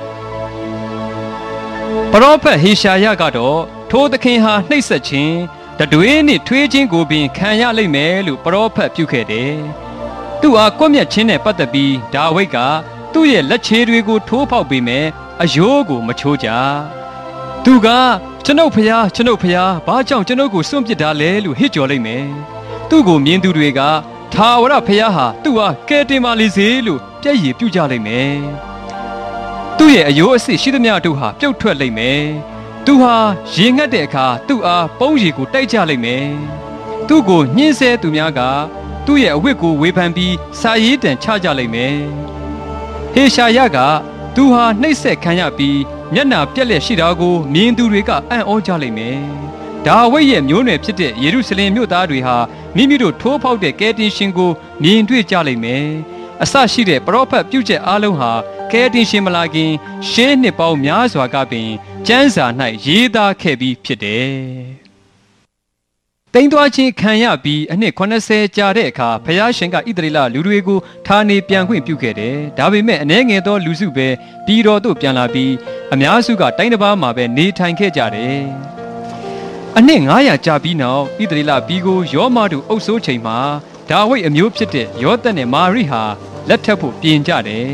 ။ပရောဖက်ဟေရှာယကတော့ထိုသခင်ဟာနှိပ်စက်ခြင်းတတွေးနဲ့ထွေးခြင်းကိုပင်ခံရလိမ့်မယ်လို့ပရောဖက်ပြုခဲ့တယ်။သူ့အားကွပ်မျက်ခြင်းနဲ့ပတ်သက်ပြီးဒါဝိဒ်ကသူ့ရဲ့လက်ခြေတွေကိုထိုးဖောက်ပေးမယ်အယိုးကိုမချိုးကြ။သူကကျွန်ုပ်ဖျားကျွန်ုပ်ဖျားဘာကြောင့်ကျွန်ုပ်ကိုစွန့်ပစ်တာလဲလို့ဟစ်ကြော်လိုက်မယ်။သူ့ကိုမြင်သူတွေကထာဝရဖျားဟာသူ့အားကယ်တင်ပါလေစေလို့ပြည့်ရည်ပြုကြလိမ့်မယ်။သူ့ရဲ့အယိုးအစစ်ရှိသမျှတို့ဟာပြုတ်ထွက်လိမ့်မယ်။သူဟာရေငတ်တဲ့အခါသူ့အားပုံးရည်ကိုတိုက်ကြလိမ့်မယ်။သူ့ကိုညှင်းဆဲသူများကသူ့ရဲ့အဝတ်ကိုဝေဖန်ပြီးစာရေးတံချကြလိမ့်မယ်။ဟေရှာယကသူဟာနှိပ်စက်ခံရပြီးမျက်နှာပြက်လက်ရှိတာကိုမြင်သူတွေကအံ့ဩကြလိမ့်မယ်။ဒါဝိဒ်ရဲ့မျိုးနွယ်ဖြစ်တဲ့ယေရုရှလင်မြို့သားတွေဟာမိမိတို့ထိုးဖောက်တဲ့ကယ်တင်ရှင်ကိုမြင်တွေ့ကြလိမ့်မယ်။အစရှိတဲ့ပရောဖက်ပြုချက်အားလုံးဟာကယ်တင်ရှင်မလာခင်ရှေးနှစ်ပေါင်းများစွာကပင်ကျမ်းစာ၌ရေးသားခဲ့ပြီးဖြစ်တယ်။တိမ်သွားခြင်းခံရပြီးအနှစ်၇၀ကြာတဲ့အခါဖျားရှင်ကဣသရေလလူတွေကိုဌာနေပြန်ခွင့်ပြုခဲ့တယ်။ဒါပေမဲ့အ ਨੇ ငယ်သောလူစုပဲပြည်တော်သို့ပြန်လာပြီးအများစုကတိုင်းတစ်ပါးမှာပဲနေထိုင်ခဲ့ကြတယ်။အနှစ်၅ရာကြာပြီးနောက်ဣသရေလပြည်ကိုယောမတို့အုပ်စိုးချိန်မှာဒါဝိဒ်အမျိုးဖြစ်တဲ့ယောသတ်နဲ့မာရိဟာလက်ထပ်ဖို့ပြင်ကြတယ်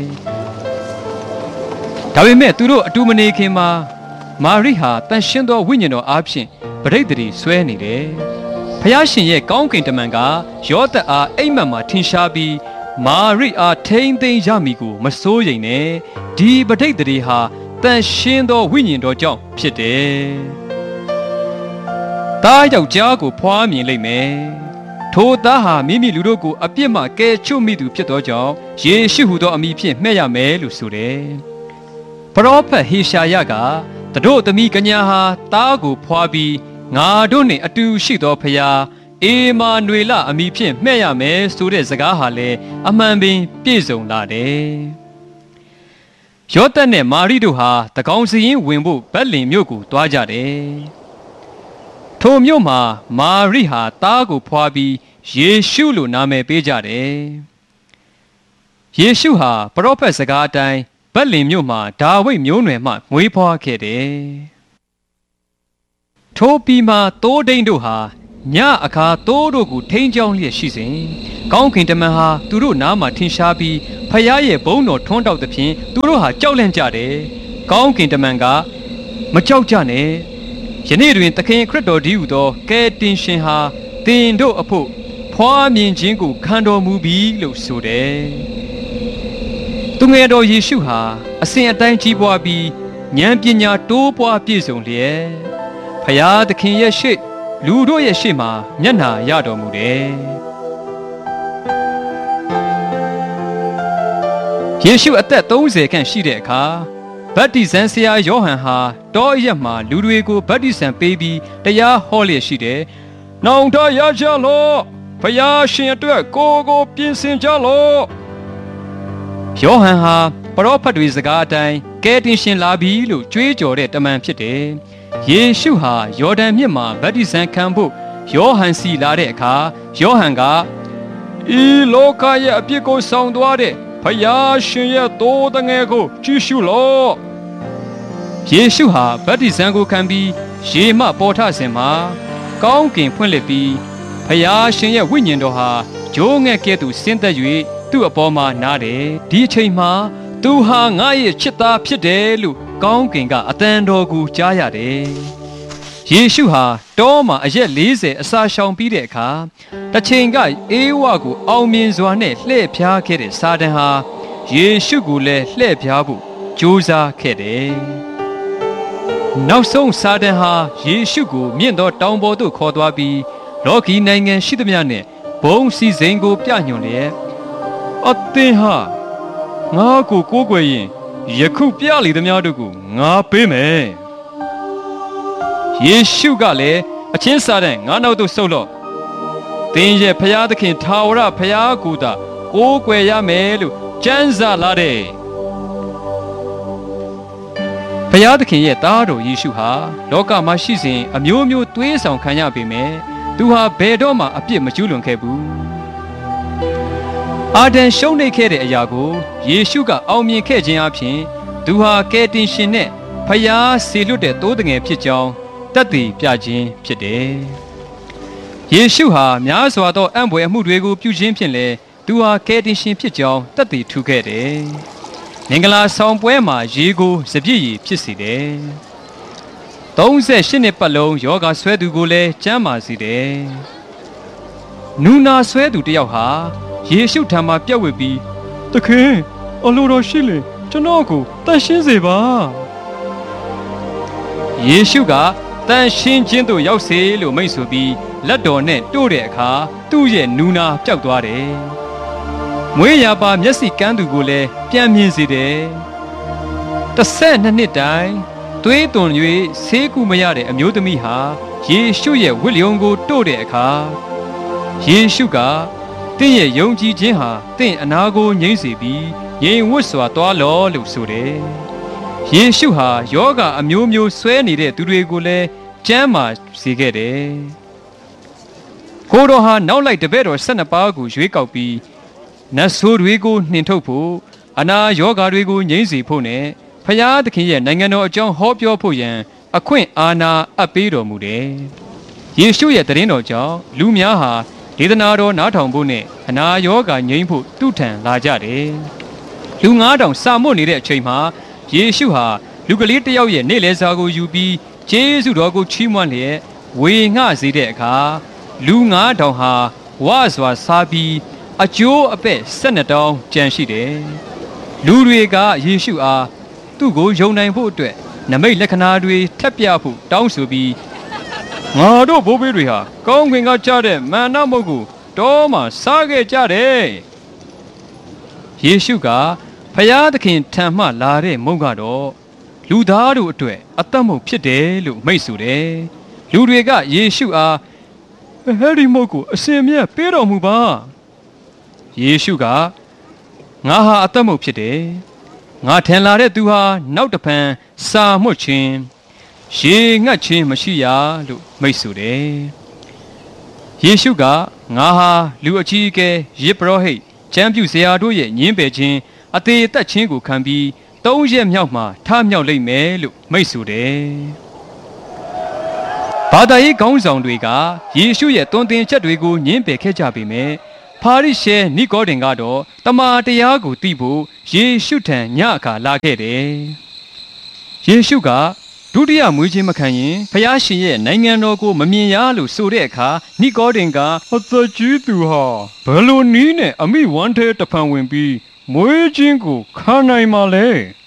။ဒါပေမဲ့သူတို့အတူမနေခင်မှာမာရိဟာတန်ရှင်းသောဝိညာဉ်တော်အားဖြင့်ပဋိသန္ဓေဆွဲနေတယ်။ဖျားရှင်ရဲ့ကောင်းကင်တမန်ကယောသတ်အားအိမ်မက်မှာထင်ရှားပြီးမာရိအားထိမ့်သိမ်းရမည်ကိုမစိုးရိမ်နဲ့ဒီပဋိသန္ဓေဟာတန်ရှင်းသောဝိညာဉ်တော်ကြောင့်ဖြစ်တယ်။သားယောက်ျားကိုဖွားမြင်လိမ့်မယ်။ထိုသားဟာမိမိလူတို့ကိုအပြစ်မှကယ်ချွတ်မိသူဖြစ်သောကြောင့်ယေရှုဟူသောအမည်ဖြင့်မှဲ့ရမယ်လို့ဆိုတယ်။ပရောဖက်ဟေရှာယကသူတို့သမီးကညာဟာသားကိုဖွားပြီးငါတို့နှင့်အတူရှိသောဖျားအေမာနွေလအမည်ဖြင့်မှဲ့ရမယ်ဆိုတဲ့စကားဟာလည်းအမှန်ပင်ပြည့်စုံလာတယ်။ယောသတ်နဲ့မာရိတို့ဟာတကောင်စရင်ဝင်ဖို့ဗက်လင်မြို့ကိုသွားကြတယ်။ထိုမြို့မှာမာရိဟာသားကိုဖွားပြီးယေရှုလို့နာမည်ပေးကြတယ်။ယေရှုဟာပရောဖက်စကားအတိုင်းဗက်လင်မြို့မှာဒါဝိဒ်မျိုးနွယ်မှမွေးဖွားခဲ့တယ်။ထိုပြီးမှသိုးဒိန်းတို့ဟာညအခါတိုးတို့ကိုထိန်းချောင်းလျက်ရှိစဉ်ကောင်းကင်တမန်ဟာသူတို့နားမှာထင်ရှားပြီးဖယားရဲ့ဘုန်းတော်ထွန်းတောက်သဖြင့်သူတို့ဟာကြောက်လန့်ကြတယ်ကောင်းကင်တမန်ကမကြောက်ကြနဲ့ယနေ့တွင်သခင်ခရစ်တော်ဒီဟုသောကယ်တင်ရှင်ဟာသင်တို့အဖို့ဖွားမြင်ခြင်းကိုခံတော်မူပြီလို့ဆိုတယ်သူငယ်တော်ယေရှုဟာအစဉ်အတိုင်းကြီးပွားပြီးဉာဏ်ပညာတိုးပွားပြည့်စုံလျက်ဖယားသခင်ရဲ့ရှေ့လူတို့ရဲ့ရှေ့မှာမျက်နှာရတော်မူတယ်ယေရှုအသက်သုံးဆယ်ခန့်ရှိတဲ့အခါဗတ္တိဇံဆရာယောဟန်ဟာတောအရက်မှာလူတွေကိုဗတ္တိဇံပေးပြီးတရားဟောလျက်ရှိတယ်။နောင်တရကြလော့ဖယားရှင်အတွက်ကိုကိုပြင်ဆင်ကြလော့ယောဟန်ဟာပရောဖက်တွေစကားအတိုင်းကယ်တင်ရှင်လာပြီလို့ကြွေးကြော်တဲ့တမန်ဖြစ်တယ်။ယေရှုဟာယော်ဒန်မြစ်မှာဗတ္တိဇံခံဖို့ယောဟန်စီလာတဲ့အခါယောဟန်ကဤလောကရဲ့အပြစ်ကိုဆောင်သွားတဲ့ဖယားရှင်ရဲ့တိုးတငယ်ကိုကြည့်ရှုလော့ယေရှုဟာဗတ္တိဇံကိုခံပြီးရေမှပေါ်ထစဉ်မှာကောင်းကင်ဖွင့်လှစ်ပြီးဖယားရှင်ရဲ့ဝိညာဉ်တော်ဟာဂျိုးငှက်ကဲ့သို့ဆင်းသက်၍သူ့အပေါ်မှာနားတယ်ဒီအချိန်မှာသူဟာငါရဲ့ချစ်သားဖြစ်တယ်လို့ကောင်းကင်ကအတန်တော်ကိုကြားရတယ်ယေရှုဟာတောမှာအရက်လေးဆယ်အစာရှောင်ပြီးတဲ့အခါတစ်ချိန်ကအေးဝကိုအောင်မြင်စွာနဲ့လှည့်ဖြားခဲ့တဲ့စာတန်ဟာယေရှုကိုလည်းလှည့်ဖြားဖို့ကြိုးစားခဲ့တယ်။နောက်ဆုံးစာတန်ဟာယေရှုကိုမြင့်သောတောင်ပေါ်သို့ခေါ်သွားပြီးလောကီနိုင်ငံရှိသမျှနဲ့ဘုံစည်းစိမ်ကိုပြညွှန်လျက်အသင်ဟာငါ့ကိုကိုးကွယ်ရင်ယခုပြလေသမျှတို့ကိုငါပေးမယ်။ယေရှုကလည်းအချင်းစာတန်ငါနောက်သို့ဆုတ်လော့သင်ရဲ့ဖယားသခင်ထာဝရဖယားကိုသာကိုးကွယ်ရမယ်လို့ကျမ်းစာလာတယ်ဖယားသခင်ရဲ့သားတော်ယေရှုဟာလောကမှာရှိစဉ်အမျိုးမျိုးသွေးဆောင်ခံရပေမဲ့သူဟာဘယ်တော့မှအပြစ်မကျူးလွန်ခဲ့ဘူးအာဒံရှုံးနိမ့်ခဲ့တဲ့အရာကိုယေရှုကအောင်မြင်ခဲ့ခြင်းအပြင်သူဟာကယ်တင်ရှင်နဲ့ဖယားဆေလွတ်တဲ့တိုးတငယ်ဖြစ်ကြောင်းတတ်သိပြခြင်းဖြစ်တယ်။ယေရှုဟာများစွာသောအံ့ဖွယ်အမှုတွေကိုပြုခြင်းဖြင့်လည်းသူဟာကယ်တင်ရှင်ဖြစ်ကြောင်းတတ်သိထူခဲ့တယ်။မင်္ဂလာဆောင်ပွဲမှာရေကိုစပြည့်ရည်ဖြစ်စေတယ်။သုံးဆယ်ရှစ်နှစ်ပတ်လုံးယောဂဆွဲသူကိုလည်းကျမ်းမာစေတယ်။နူနာဆွဲသူတယောက်ဟာယေရှုထံမှာပြက်ဝစ်ပြီးသခင်အလိုတော်ရှိလေကျွန်တော်ကိုတန်ရှင်းစေပါ။ယေရှုကတန်ရှင်းခြင်းသို့ရောက်စေလို့မိန့်ဆိုပြီးလက်တော်နဲ့တို့တဲ့အခါသူ့ရဲ့နူနာပျောက်သွားတယ်။မွေးရာပါမျက်စိကန်းသူကိုလည်းပြန်မြင်စေတယ်။တစ်ဆက်နှစ်နှစ်တိုင်သွေးသွန်၍ဆေးကုမရတဲ့အမျိုးသမီးဟာယေရှုရဲ့ဝတ်လျုံကိုတို့တဲ့အခါယေရှုကတင့်ရဲ့ယုံကြည်ခြင်းဟာတင့်အနာကိုငြိမ့်စေပြီးငြိမ်ဝတ်စွာသွားလော့လို့ဆိုတယ်။ယေရှုဟာယောဂအမျိုးမျိုးဆွဲနေတဲ့သူတွေကိုလည်းကျမ်းမာစေခဲ့တယ်။ကိုတော်ဟာနောက်လိုက်တပည့်တော်၁၂ပါးကိုရွေးကောက်ပြီးနတ်ဆိုးတွေကိုနှင်ထုတ်ဖို့အနာယောဂတွေကိုငြိမ်းစေဖို့နဲ့ဖယားသခင်ရဲ့နိုင်ငံတော်အကြောင်းဟောပြောဖို့ရန်အခွင့်အာဏာအပ်ပေးတော်မူတယ်။ယေရှုရဲ့တရင်တော်ကြောင့်လူများဟာဒေသနာတော်နားထောင်ဖို့နဲ့အနာယောဂငြိမ်းဖို့သူ့ထံလာကြတယ်။လူငါးထောင်စာမွတ်နေတဲ့အချိန်မှာယေရှုဟာလူကလေးတစ်ယောက်ရဲ့နေ့လည်စာကိုယူပြီးကျေးဇူးတော်ကိုချီးမွမ်းလျက်ဝေငှစေတဲ့အခါလူငါးထောင်ဟာဝါစွာစားပြီးအကျိုးအပဲ့၁၂တောင်းကြံရှိတယ်။လူတွေကယေရှုအားသူ့ကိုယုံနိုင်ဖို့အတွက်နမိတ်လက္ခဏာတွေထပ်ပြဖို့တောင်းဆိုပြီးငါတို့ဘိုးဘေးတွေဟာကောင်းကင်ကကြားတဲ့မန္နမုတ်ကိုတောမှာစားခဲ့ကြတယ်။ယေရှုကဖယားသခင်ထံမှလာတဲ့မုတ်ကတော့လူသားတို့အတွက်အသက်မုတ်ဖြစ်တယ်လို့မိန့်ဆိုတယ်။လူတွေကယေရှုအားဟဲ့ဒီမုတ်ကိုအစင်မြတ်ပေးတော်မူပါ။ယေရှုကငါဟာအသက်မုတ်ဖြစ်တယ်။ငါထင်လာတဲ့သူဟာနောက်တဖန်စာမှုတ်ခြင်းရေငတ်ခြင်းမရှိရလို့မိန့်ဆိုတယ်။ယေရှုကငါဟာလူအကြီးအကဲယစ်ပရောဟိတ်ကျမ်းပြုဆရာတို့ရဲ့ညင်းပယ်ခြင်းအသေးသက်ခြင်းကိုခံပြီးသုံးရက်မြောက်မှာထမြောက်လိမ့်မယ်လို့မိန့်ဆိုတယ်။ဘာသာရေးခေါင်းဆောင်တွေကယေရှုရဲ့သွန်သင်ချက်တွေကိုညှင်းပယ်ခဲ့ကြပေမဲ့ဖာရိရှဲနိကောဒင်ကတော့တမန်တရားကိုသိဖို့ယေရှုထံညအခါလာခဲ့တယ်။ယေရှုကဒုတိယမွေးခြင်းမခံရင်ဖျားရှင်ရဲ့နိုင်ငံတော်ကိုမမြင်ရလို့ဆိုတဲ့အခါနိကောဒင်ကအသက်ကြီးသူဟာဘယ်လိုနည်းနဲ့အမိဝမ်းထဲတဖန်ဝင်ပြီးမွေးခြင်းကိုခံနိုင်မှာလဲ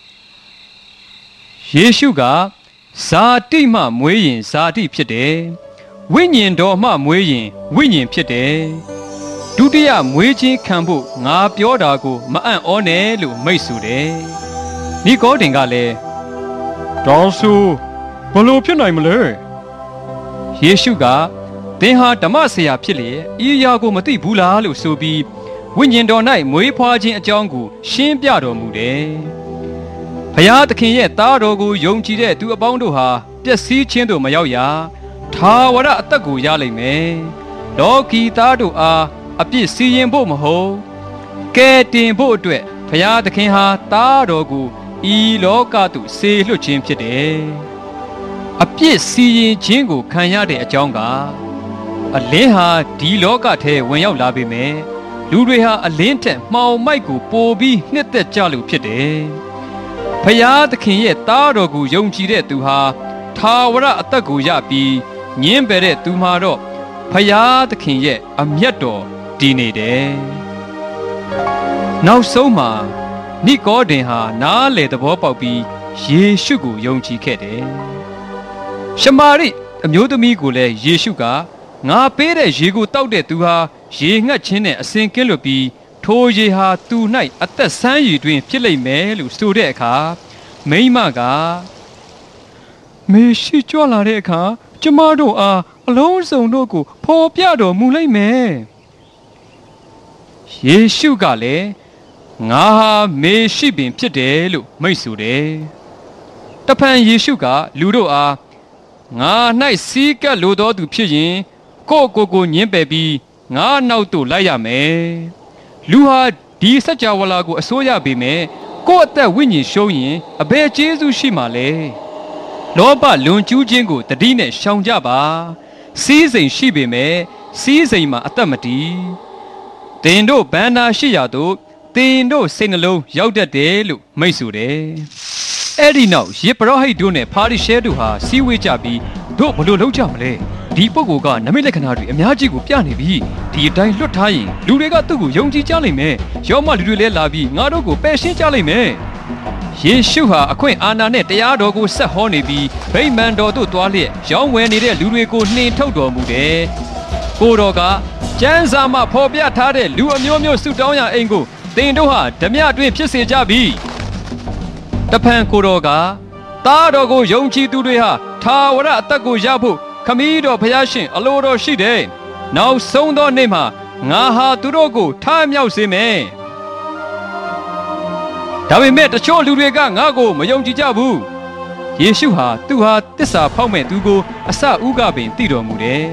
။ယေရှုကဇာတိမှမွေးရင်ဇာတိဖြစ်တယ်။ဝိညာဉ်တော်မှမွေးရင်ဝိညာဉ်ဖြစ်တယ်။ဒုတိယမွေးခြင်းခံဖို့ငါပြောတာကိုမအံ့ဩနဲ့လို့မိတ်ဆိုတယ်။နိကောဒင်ကလည်းတောင်းဆိုဘလို့ဖြစ်နိုင်မလဲယေရှုကသင်ဟာဓမ္မဆရာဖြစ်လေဤအရာကိုမသိဘူးလားလို့ဆိုပြီးဝိညာဉ်တော်၌မွေးဖွားခြင်းအကြောင်းကိုရှင်းပြတော်မူတယ်ဘုရားသခင်ရဲ့သားတော်ကိုယုံကြည်တဲ့သူအပေါင်းတို့ဟာပျက်စီးခြင်းသို့မရောက်ရထာဝရအသက်ကိုရလိမ့်မယ်လောကီသားတို့အားအပြစ်စီရင်ဖို့မဟုတ်ကဲတင်ဖို့အတွက်ဘုရားသခင်ဟာသားတော်ကိုဤလောကသို့ဆေလွှတ်ခြင်းဖြစ်တယ်အပြစ်စီရင်ခြင်းကိုခံရတဲ့အကြောင်းကအလင်းဟာဒီလောကထဲဝင်ရောက်လာပေမဲ့လူတွေဟာအလင်းထက်မှောင်မိုက်ကိုပိုပြီးနှစ်သက်ကြလို့ဖြစ်တယ်ဖျားသခင်ရဲ့သားတော်ကိုယုံကြည်တဲ့သူဟာထာဝရအသက်ကိုရပြီးညင်းပယ်တဲ့သူမှာတော့ဖျားသခင်ရဲ့အမျက်တော်တည်နေတယ်နောက်ဆုံးမှာနိကောဒင်ဟာနားလေသဘောပေါက်ပြီးယေရှုကိုယုံကြည်ခဲ့တယ်ရှမာရိအမျိုးသမီးကိုလည်းယေရှုကငါပေးတဲ့ရေကိုတောက်တဲ့သူဟာရေငတ်ခြင်းနဲ့အစဉ်ကင်းလွတ်ပြီးထိုရေဟာသူ၌အသက်ဆန်းရည်တွင်ဖြစ်လိမ့်မယ်လို့ဆိုတဲ့အခါမိန်းမကမေရှိကြွလာတဲ့အခါကျမတို့အားအလုံးစုံတို့ကိုဖော်ပြတော်မူလိမ့်မယ်ယေရှုကလည်းငါဟာမေရှိပင်ဖြစ်တယ်လို့မိန့်ဆိုတယ်တဖန်ယေရှုကလူတို့အားငါ၌စီးကပ်လိုသောသူဖြစ်ရင်ကိုယ့်ကိုယ်ကိုညှင်းပယ်ပြီးငါနောက်သို့လိုက်ရမယ်လူဟာဒီစัจ java လာကိုအစိုးရပေမဲ့ကိုယ့်အသက်ဝိညာဉ်ရှုံးရင်အဘယ်ကျေးဇူးရှိမှာလဲလောဘလွန်ကျူးခြင်းကိုတတိနဲ့ရှောင်ကြပါစီးစိမ်ရှိပေမဲ့စီးစိမ်မှာအသက်မတည်တင်တို့ဘန္နာရှိရာသို့တင်တို့စိတ်နှလုံးရောက်တတ်တယ်လို့မိတ်ဆိုတယ်အဲ့ဒီနောက်ယေဘရဟိတ်တို့နဲ့ဖာရိရှဲတို့ဟာစီးဝေးကြပြီးတို့ဘလို့လုပ်ကြမလဲဒီပုဂ္ဂိုလ်ကနမိတ်လက္ခဏာတွေအများကြီးကိုပြနေပြီဒီအတိုင်းလွတ်ထားရင်လူတွေကသူ့ကိုယုံကြည်ကြလိမ့်မယ်ရောမလူတွေလည်းလာပြီးငါတို့ကိုပယ်ရှင်းကြလိမ့်မယ်ယေရှုဟာအခွင့်အာဏာနဲ့တရားတော်ကိုဆက်ဟောနေပြီးဗိမာန်တော်သို့သွားလျက်ရောင်းဝယ်နေတဲ့လူတွေကိုနှင်ထုတ်တော်မူတယ်ကိုတော်ကကျမ်းစာမှာဖော်ပြထားတဲ့လူအမျိုးမျိုးဆုတောင်းရအိမ်ကိုသင်တို့ဟာဓမြတွင်ဖြစ်စေကြပြီတဖန်ကိုတော်ကသားတော်ကိုယုံကြည်သူတွေဟာထာဝရအသက်ကိုရဖို့ခမည်းတော်ဖျားရှင်အလိုတော်ရှိတယ်နောက်ဆုံးသောနေ့မှာငါဟာသူတို့ကိုထားမြောက်စေမယ်ဒါပေမဲ့တချို့လူတွေကငါ့ကိုမယုံကြည်ကြဘူးယေရှုဟာသူဟာတစ္ဆာဖောက်မဲ့သူကိုအစဥကပင်သိတော်မူတယ်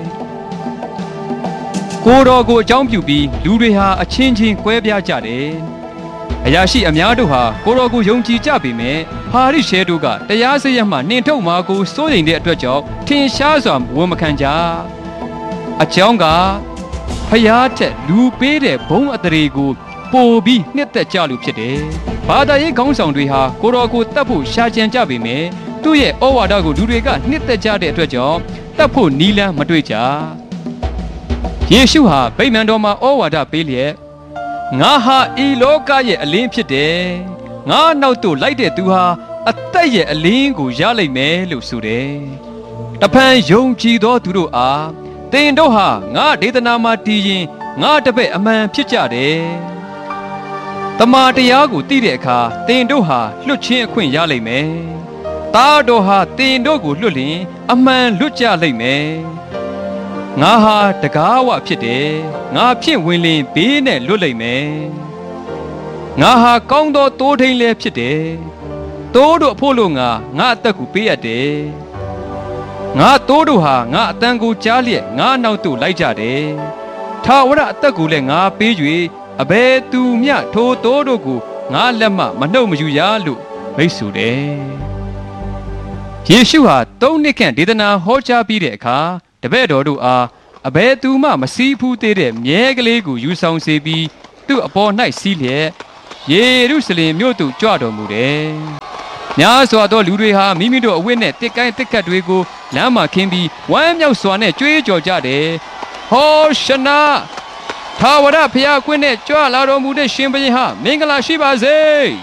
ကိုတော်ကိုအကြောင်းပြုပြီးလူတွေဟာအချင်းချင်းကွဲပြားကြတယ်အရာရှိအများတို့ဟာကိုတော်ကိုယုံကြည်ကြပေမဲ့ဖာရိရှဲတို့ကတရားစရက်မှနှင်ထုတ်မှာကိုစိုးရိမ်တဲ့အတွက်ကြောင့်ထင်ရှားစွာဝန်မခံကြအကြောင်းကဖျားတဲ့လူပေးတဲ့ဘုံအတရေကိုပိုပြီးနှစ်သက်ကြလို့ဖြစ်တယ်ဘာသာရေးခေါင်းဆောင်တွေဟာကိုတော်ကိုတတ်ဖို့ရှာကြံကြပေမဲ့သူ့ရဲ့ဩဝါဒကိုလူတွေကနှစ်သက်ကြတဲ့အတွက်ကြောင့်တတ်ဖို့နီးလန်းမတွေ့ကြယေရှုဟာဗိမာန်တော်မှာဩဝါဒပေးလျက်ငါဟာဤလောကရဲ့အလင်းဖြစ်တယ်ငါနောက်သို့လိုက်တဲ့သူဟာအသက်ရဲ့အလင်းကိုရလိမ့်မယ်လို့ဆိုတယ်တဖန်ယုံကြည်သောသူတို့အားသင်တို့ဟာငါဒေသနာမှာတည်ရင်ငါတပည့်အမှန်ဖြစ်ကြတယ်တမန်တရားကိုသိတဲ့အခါသင်တို့ဟာလွတ်ချင်းအခွင့်ရလိမ့်မယ်သားတော်ဟာသင်တို့ကိုလွတ်လျင်အမှန်လွတ်ကြလိမ့်မယ်ငါဟာတကားဝဖြစ်တယ်ငါဖြင့်ဝင်လင်ဘေးနဲ့လွတ်လိမ့်မယ်ငါဟာကောင်းသောတိုးထိန်လည်းဖြစ်တယ်တိုးတို့အဖို့လို့ငါငါအသက်ကိုပေးရတယ်ငါတိုးတို့ဟာငါအတန်ကိုကြားလျက်ငါနောက်သို့လိုက်ကြတယ်ထာဝရအသက်ကိုလည်းငါပေး၍အဘယ်သူမျှထိုတိုးတို့ကိုငါလက်မှမနှုတ်မယူရလို့မိတ်ဆိုတယ်ယေရှုဟာသုံးနှစ်ခန့်ဒေသနာဟောကြားပြီးတဲ့အခါတပည့်တော်တို့အားအဘယ်သူမှမစည်းဖူးသေးတဲ့မြဲကလေးကိုယူဆောင်စေပြီးသူ့အပေါ်၌စီးလျက်ယေရုရှလင်မြို့သို့ကြွတော်မူတယ်။များစွာသောလူတွေဟာမိမိတို့အဝတ်နဲ့တစ်ကိုင်းတစ်ခတ်တွေကိုလမ်းမှာခင်းပြီးဝမ်းမြောက်စွာနဲ့ကြွေးကြော်ကြတယ်။ဟောရှနာထာဝရဘုရားကွင်းနဲ့ကြွလာတော်မူတဲ့ရှင်ဘုရင်ဟာမင်္ဂလာရှိပါစေ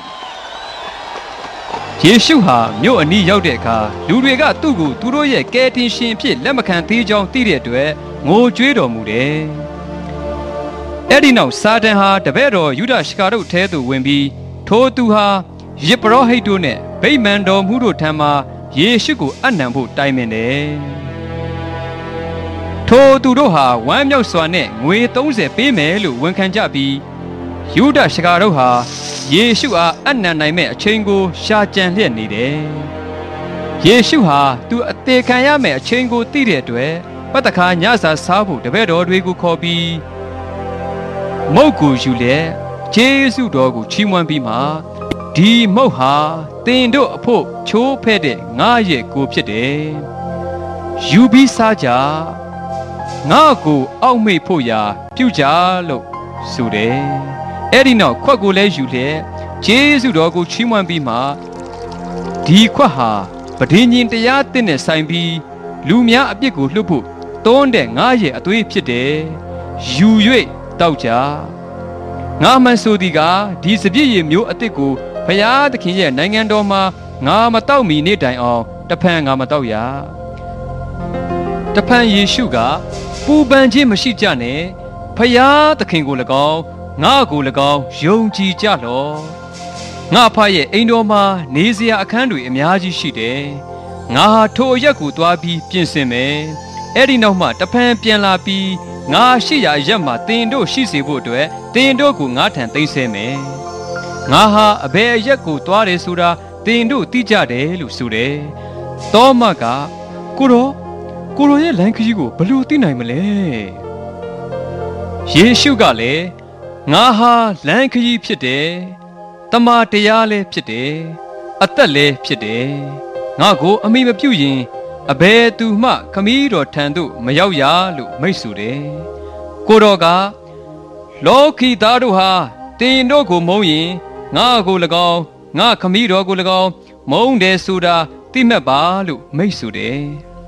။ယေရှုဟာမြို့အနီးရောက်တဲ့အခါလူတွေကသူ့ကိုသူတို့ရဲ့ကယ်တင်ရှင်ဖြစ်လက်မခံသေးကြောင်းသိတဲ့အတွက်ငိုကြွေးတော်မူတယ်။အဲ့ဒီနောက်စာတန်ဟာတပည့်တော်ယူဒရှကာရုတ်ထဲသို့ဝင်ပြီးထိုသူဟာယေဘရဟိတ်တို့နဲ့ဗိမာန်တော်မှုတို့ထံမှာယေရှုကိုအနံဖို့တိုင်ပင်တယ်။ထိုသူတို့ဟာဝမ်းမြောက်စွာနဲ့ငွေသုံးဆယ်ပေးမယ်လို့ဝန်ခံကြပြီးယူဒရှကာရုတ်ဟာယေရှုအားအနံနိုင်မဲ့အချိန်ကိုရှာကြံလျက်နေတယ်။ယေရှုဟာသူအသေးခံရမယ့်အချိန်ကိုသိတဲ့အတွက်ပတ်သက်ခါညစာစားဖို့တပည့်တော်တွေကိုခေါ်ပြီးမုတ်ကိုယူလက်ဂျေစုတော်ကိုချီးမွမ်းပြီးမှဒီမုတ်ဟာတင်တို့အဖို့ချိုးဖဲ့တဲ့ငါရဲ့ကိုဖြစ်တယ်ယူပြီးစားကြငါကိုအောက်မေ့ဖို့ရာပြုကြလို့ဆိုတယ်အဲ့ဒီနောက်ခွက်ကိုလည်းယူလက်ဂျေစုတော်ကိုချီးမွမ်းပြီးမှဒီခွက်ဟာပဋိညာဉ်တရားသစ်နဲ့ဆိုင်ပြီးလူများအပြစ်ကိုလှုပ်ဖို့တွန်းတဲ့ငါရဲ့အသွေးဖြစ်တယ်ယူ၍တောက်ကြငါမှန်ဆိုသည်ကဒီစပြည့်ရည်မျိုးအစ်စ်ကိုဘုရားသခင်ရဲ့နိုင်ငံတော်မှာငါမတောက်မီနေ့တိုင်အောင်တဖန်ငါမတောက်ရတဖန်ယေရှုကပူပန်ခြင်းမရှိကြနဲ့ဘုရားသခင်ကို၎င်းငါကို၎င်းယုံကြည်ကြလော့ငါဖရဲ့အိမ်တော်မှာနေစရာအခန်းတွေအများကြီးရှိတယ်ငါဟာထိုအရက်ကိုတွားပြီးပြင်ဆင်မယ်အဲ့ဒီနောက်မှတဖန်ပြန်လာပြီးငါရှိရာရက်မှာတင်တို့ရှိစေဖို့အတွက်တင်တို့ကိုငါထံသိမ်းဆဲမယ်ငါဟာအဘယ်အရက်ကိုတွားတယ်ဆိုတာတင်တို့သိကြတယ်လို့ဆိုတယ်သောမကကိုရောကိုရောရဲ့လမ်းခရီးကိုဘယ်လိုသိနိုင်မလဲယေရှုကလည်းငါဟာလမ်းခရီးဖြစ်တယ်တမန်တရားလည်းဖြစ်တယ်အသက်လည်းဖြစ်တယ်ငါကိုအမိမပြုတ်ရင်အဘယ်သူမှခမည်းတော်ထံသို့မရောက်ရလို့မိတ်ဆိုတယ်ကိုတော်ကလောကီသားတို့ဟာတင်တို့ကိုမုန်းရင်ငါကို၎င်းငါခမည်းတော်ကို၎င်းမုန်းတယ်ဆိုတာသိမှတ်ပါလို့မိတ်ဆိုတယ်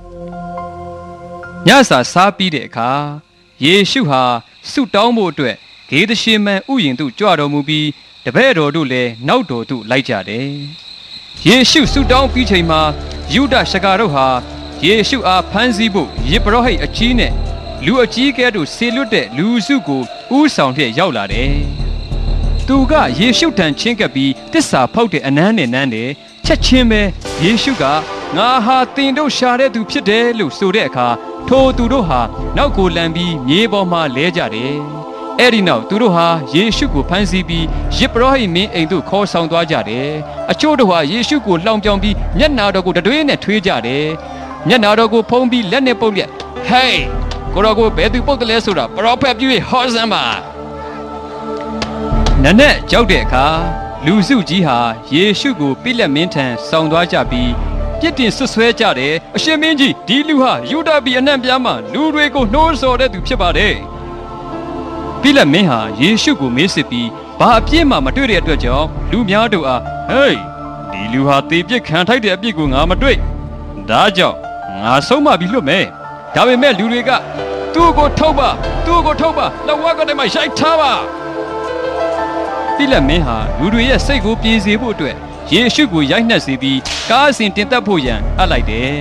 ညစာစားပြီးတဲ့အခါယေရှုဟာဆုတောင်းဖို့အတွက်ဂေသရှေမန်ဥယျာဉ်သို့ကြွတော်မူပြီးတပည့်တော်တို့လည်းနောက်တော်သို့လိုက်ကြတယ်ယေရှုဆုတောင်းပြီးချိန်မှာယူဒရှကာတို့ဟာယေရှုအားဖမ်းဆီးဖို့ယေဘရဟိတ်အကြီးနဲ့လူအကြီးကဲတို့ဆေလွတ်တဲ့လူစုကိုဥဆောင်ဖြင့်ရောက်လာတယ်။သူကယေရှုထံချင်းကပ်ပြီးတစ္ဆာဖောက်တဲ့အနမ်းနဲ့နမ်းတယ်ချက်ချင်းပဲယေရှုကငါဟာတင်တို့ရှာတဲ့သူဖြစ်တယ်လို့ဆိုတဲ့အခါထိုသူတို့ဟာနောက်ကိုလန်ပြီးမြေပေါ်မှာလဲကြတယ်။အဲ့ဒီနောက်သူတို့ဟာယေရှုကိုဖမ်းဆီးပြီးယေဘရဟိတ်မင်းအိမ်သို့ခေါ်ဆောင်သွားကြတယ်။အချို့တို့ဟာယေရှုကိုလှောင်ပြောင်ပြီးမျက်နာတော်ကိုတတွေးနဲ့ထွေးကြတယ်။မျက်နာတော်ကိုဖုံးပြီးလက်နဲ့ပုတ်လက်ဟေးကိုရောကိုဘယ်သူပုတ်တယ်လဲဆိုတာပရောဖက်ပြု၍ဟောစမ်းပါနနက်ကြောက်တဲ့အခါလူစုကြီးဟာယေရှုကိုပိလက်မင်းထံဆောင်သွားကြပြီးပြစ်တင်ဆွဆွဲကြတယ်အရှင်မင်းကြီးဒီလူဟာယူဒပြည်အနှံ့ပြားမှလူတွေကိုနှိုးဆော်တဲ့သူဖြစ်ပါတယ်ပိလက်မင်းဟာယေရှုကိုမေးစစ်ပြီးဘာအပြစ်မှမတွေ့တဲ့အတွက်ကြောင့်လူများတို့အားဟေးဒီလူဟာတေပြစ်ခံထိုက်တဲ့အပြစ်ကိုငါမတွေ့ဒါကြောင့်ငါဆုံးမပြီးလွတ်မယ်ဒါပေမဲ့လူတွေကသူ့ကိုထုတ်ပါသူ့ကိုထုတ်ပါလက်ဝါးကတည်းကရိုက်ထားပါပိလက်မင်းဟာလူတွေရဲ့စိတ်ကိုပြေစေဖို့အတွက်ယေရှုကိုရိုက်နှက်စေပြီးကားအစဉ်တင်သက်ဖို့ရန်အပ်လိုက်တယ်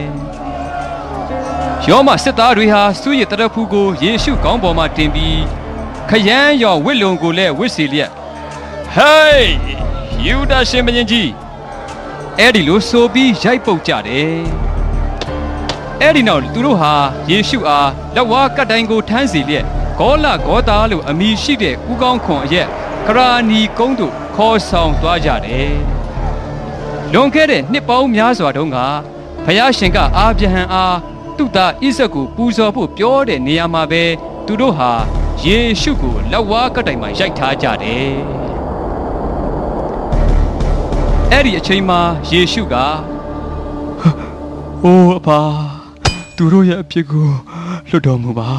ယောမစစ်သားတွေဟာစုရတရဖူးကိုယေရှုခေါင်းပေါ်မှာတင်ပြီးခရမ်းရောဝစ်လုံကိုလည်းဝစ်စီလျက်ဟေးယူဒရှင်မင်းကြီးအဲ့ဒီလိုဆိုပြီးရိုက်ပုတ်ကြတယ်အဲ့ဒီနောက်သူတို့ဟာယေရှုအားလက်ဝါးကတ်တိုင်းကိုထမ်းစီလျက်ဂေါလဂေါတာလို့အမည်ရှိတဲ့ဥကောင်းခွန်အရက်ခရာနီကုန်းတို့ခေါ်ဆောင်သွားကြတယ်လွန်ခဲ့တဲ့နှစ်ပေါင်းများစွာတုန်းကဘုရားရှင်ကအာဗြဟံအားသူ့သားဣဇက်ကိုပူဇော်ဖို့ပြောတဲ့နေရာမှာပဲသူတို့ဟာယေရှုကိုလက်ဝါးကတ်တိုင်းမှာရိုက်ထားကြတယ်အဲ့ဒီအချိန်မှာယေရှုကအိုးအဖသူတို့ရဲ့အဖြစ်ကိုလွတ်တော်မူပါ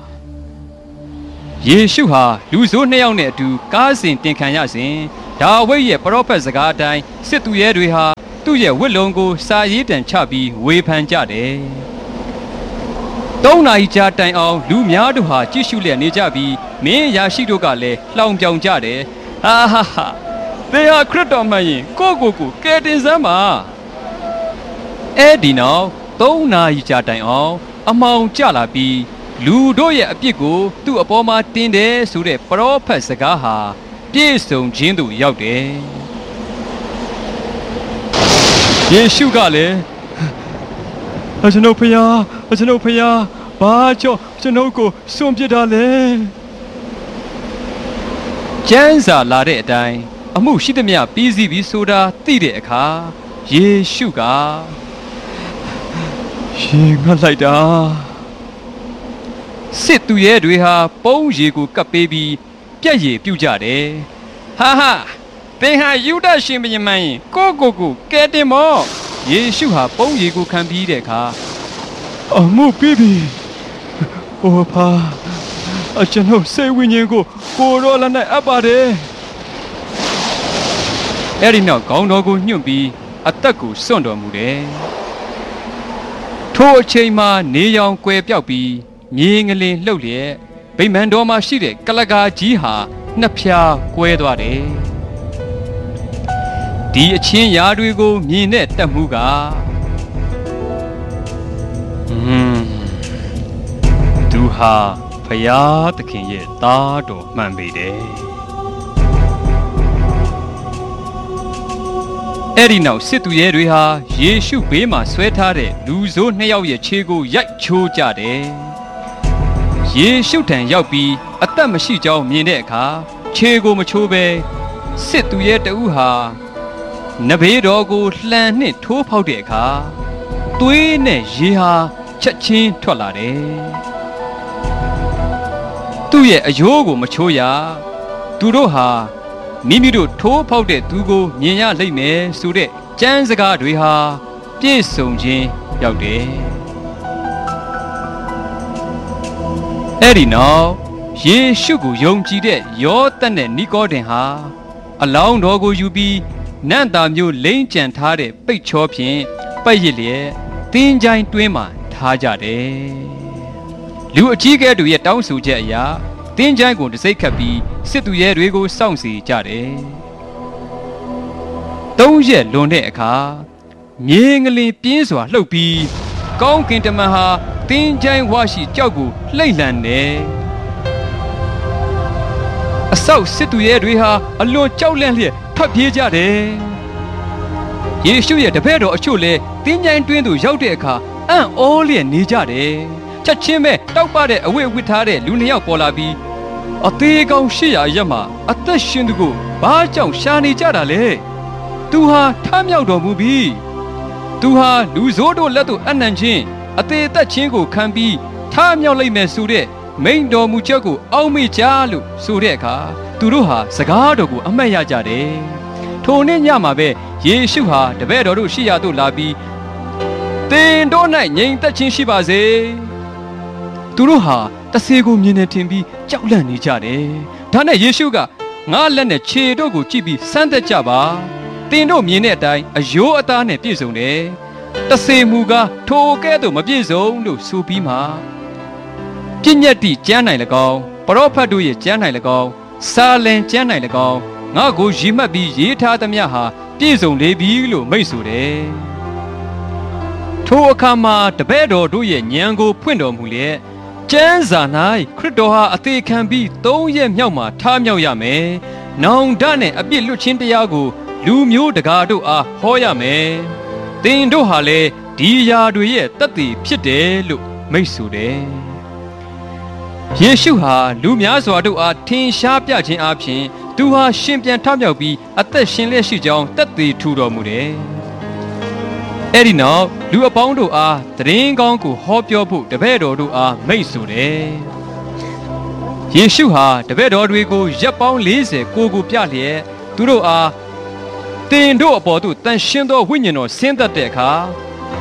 ယေရှုဟာလူဆိုးနှစ်ယောက်နဲ့အတူကားစဉ်တင်ခံရစဉ်ဒါဝိဒ်ရဲ့ပရောဖက်စကားအတိုင်းစစ်သူရဲတွေဟာသူ့ရဲ့ဝတ်လုံကိုစာရေးတံချပြီးဝေဖန်ကြတယ်သုံးနာရီကြာတိုင်အောင်လူများတို့ဟာကြည့်ရှုလျက်နေကြပြီးမင်းရာရှိတို့ကလည်းလှောင်ပြောင်ကြတယ်ဟာဟာဟာသေဟာခရစ်တော်မှန်ရင်ကိုကိုကိုကယ်တင်စမ်းပါအဲ့ဒီနောက်သုံးနာရီကြာတိုင်အောင်အမောင်ကျလာပြီးလူတို့ရဲ့အပြစ်ကိုသူ့အပေါ်မှာတင်တယ်ဆိုတဲ့ပရောဖက်စကားဟာပြည့်စုံခြင်းသို့ရောက်တယ်ယေရှုကလည်းအကျွန်ုပ်ဖျားအကျွန်ုပ်ဖျားဘာကြောင့်ကျွန်ုပ်ကိုစွန့်ပစ်တာလဲကျမ်းစာလာတဲ့အတိုင်းအမှုရှိသမျှပြီးစီးပြီးဆိုတာသိတဲ့အခါယေရှုကရှင်ငတ်လိုက်တာစစ်သူရဲတွေဟာပုံးရီကိုကပ်ပေးပြီးပြက်ရည်ပြုတ်ကြတယ်ဟာဟာသင်ဟာယူဒရှင်ဘုရင်မင်းကိုကိုကိုကဲတင်မောယေရှုဟာပုံးရီကိုခံပြီးတဲ့အခါအမှုပြီးပြီဟိုဖာအကျွန်ုပ်စိတ်ဝိညာဉ်ကိုကိုရောလည်းနဲ့အပ်ပါတယ်အဲ့ဒီနောက်ခေါင်းတော်ကိုညှွန့်ပြီးအသက်ကိုစွန့်တော်မူတယ်ထိုအချိန်မှာနေရောင်ကွယ်ပြောက်ပြီးမြေငလင်လှုပ်လျက်ဗိမာန်တော်မှာရှိတဲ့ကလကာကြီးဟာနှစ်ဖြာကွဲသွားတယ်ဒီအချင်းရာတွေကိုမြင်တဲ့တက်မှုကဟွန်းသူဟာဖယားသခင်ရဲ့သားတော်မှန်ပေတယ်အဲ့ဒီနောက်စစ်သူရဲတွေဟာယေရှုဘေးမှာဆွဲထားတဲ့လူဆိုးနှစ်ယောက်ရဲ့ခြေကိုရိုက်ချိုးကြတယ်ယေရှုထံရောက်ပြီးအသက်မရှိကြောင်းမြင်တဲ့အခါခြေကိုမချိုးဘဲစစ်သူရဲတဦးဟာနဘေးတော်ကိုလှန်နှင့်ထိုးဖောက်တဲ့အခါသွေးနဲ့ရေဟာချက်ချင်းထွက်လာတယ်သူ့ရဲ့အယိုးကိုမချိုးရသူတို့ဟာမိမိတို့ထိုးဖောက်တဲ့သူကိုမြင်ရလိမ့်မယ်ဆိုတဲ့ကျမ်းစကားတွေဟာပြည့်စုံခြင်းရောက်တယ်အဲ့ဒီနောက်ယေရှုကိုယုံကြည်တဲ့ယောသတ်နဲ့နီကောဒင်ဟာအလောင်းတော်ကိုယူပြီးနန့်တာမျိုးလိမ့်ကြံထားတဲ့ပိတ်ချောဖြင့်ပတ်ရစ်လျက်တင်းချိုင်းတွင်းမှာထားကြတယ်လူအကြီးကဲတို့ရဲ့တောင်းဆိုချက်အရာတင်းချိုင်းကိုတစိမ့်ခတ်ပြီးစစ်သူရဲတွေကိုစောင့်စီကြတယ်သုံးရက်လွန်တဲ့အခါမြေငလင်ပြင်းစွာလှုပ်ပြီးကောင်းကင်တမန်ဟာတင်းချိုင်းဝရှိကြောက်ကိုလှိမ့်လန်တယ်အဆောက်စစ်သူရဲတွေဟာအလွန်ကြောက်လန့်လျက်ထွက်ပြေးကြတယ်ယေရှုရဲ့တပည့်တော်အချို့လည်းတင်းချိုင်းတွင်းသို့ရောက်တဲ့အခါအံ့ဩလျက်နေကြတယ်ချက်ချင်းပဲတောက်ပတဲ့အဝတ်အဝတ်ထားတဲ့လူနှစ်ယောက်ပေါ်လာပြီးအသေးကောင်ရှေ့ရရက်မှာအသက်ရှင်သူကိုဘာကြောင့်ရှာနေကြတာလဲသူဟာထမြောက်တော်မူပြီသူဟာလူဆိုးတို့လက်သို့အနံ့ချင်းအသေးသက်ချင်းကိုခံပြီးထမြောက်လိုက်မယ်ဆိုတဲ့မိန်တော်မူချက်ကိုအောက်မေ့ကြလို့ဆိုတဲ့အခါသူတို့ဟာစကားတော်ကိုအမှတ်ရကြတယ်ထိုနေ့ညမှာပဲယေရှုဟာတပည့်တော်တို့ရှိရာသို့လာပြီးသင်တို့၌ငြိမ်သက်ခြင်းရှိပါစေသူတို့ဟာတဆေကိုမြင်နေထင်ပြီးကြောက်လန့်နေကြတယ်ဒါနဲ့ယေရှုကငါလက်နဲ့ခြေတို့ကိုကြည့်ပြီးစမ်းသပ်ကြပါသင်တို့မြင်တဲ့အတိုင်းအယိုးအသားနဲ့ပြည့်စုံတယ်တဆေမူကားထိုကဲ့သို့မပြည့်စုံလို့ဆိုပြီးမှပြည့်ညတ်တိကျမ်းနိုင်၎င်းပရောဖက်တို့ရဲ့ကျမ်းနိုင်၎င်းစာလင်ကျမ်းနိုင်၎င်းငါကိုရည်မှတ်ပြီးရေးထားသမျှဟာပြည့်စုံလေပြီလို့မိန့်ဆိုတယ်ထိုအခါမှာတပည့်တော်တို့ရဲ့ဉာဏ်ကိုဖွင့်တော်မူလျက်ကျမ်းစာ၌ခရစ်တော်ဟာအသေးခံပြီးသုံးရက်မြောက်မှာထားမြောက်ရမယ်။နောင်တနဲ့အပြစ်လွတ်ခြင်းတရားကိုလူမျိုးတကာတို့အားဟောရမယ်။သင်တို့ဟာလည်းဒီအရာတွေရဲ့သက်သေဖြစ်တယ်လို့မိန့်ဆိုတယ်။ယေရှုဟာလူများစွာတို့အားထင်ရှားပြခြင်းအပြင်သူဟာရှင်ပြန်ထမြောက်ပြီးအသက်ရှင်လျက်ရှိကြောင်းသက်သေထူတော်မူတယ်။အဲ့ဒီနောက်လူအပေါင်းတို့အားသတင်းကောင်းကိုဟောပြောဖို့တပည့်တော်တို့အားမိန့်ဆိုတယ်။ယေရှုဟာတပည့်တော်တွေကိုရက်ပေါင်းလေးဆယ်ကိုကိုပြလျက်သူတို့အားသင်တို့အပေါ်သို့တန်ရှင်းသောဝိညာဉ်တော်ဆင်းသက်တဲ့အခါ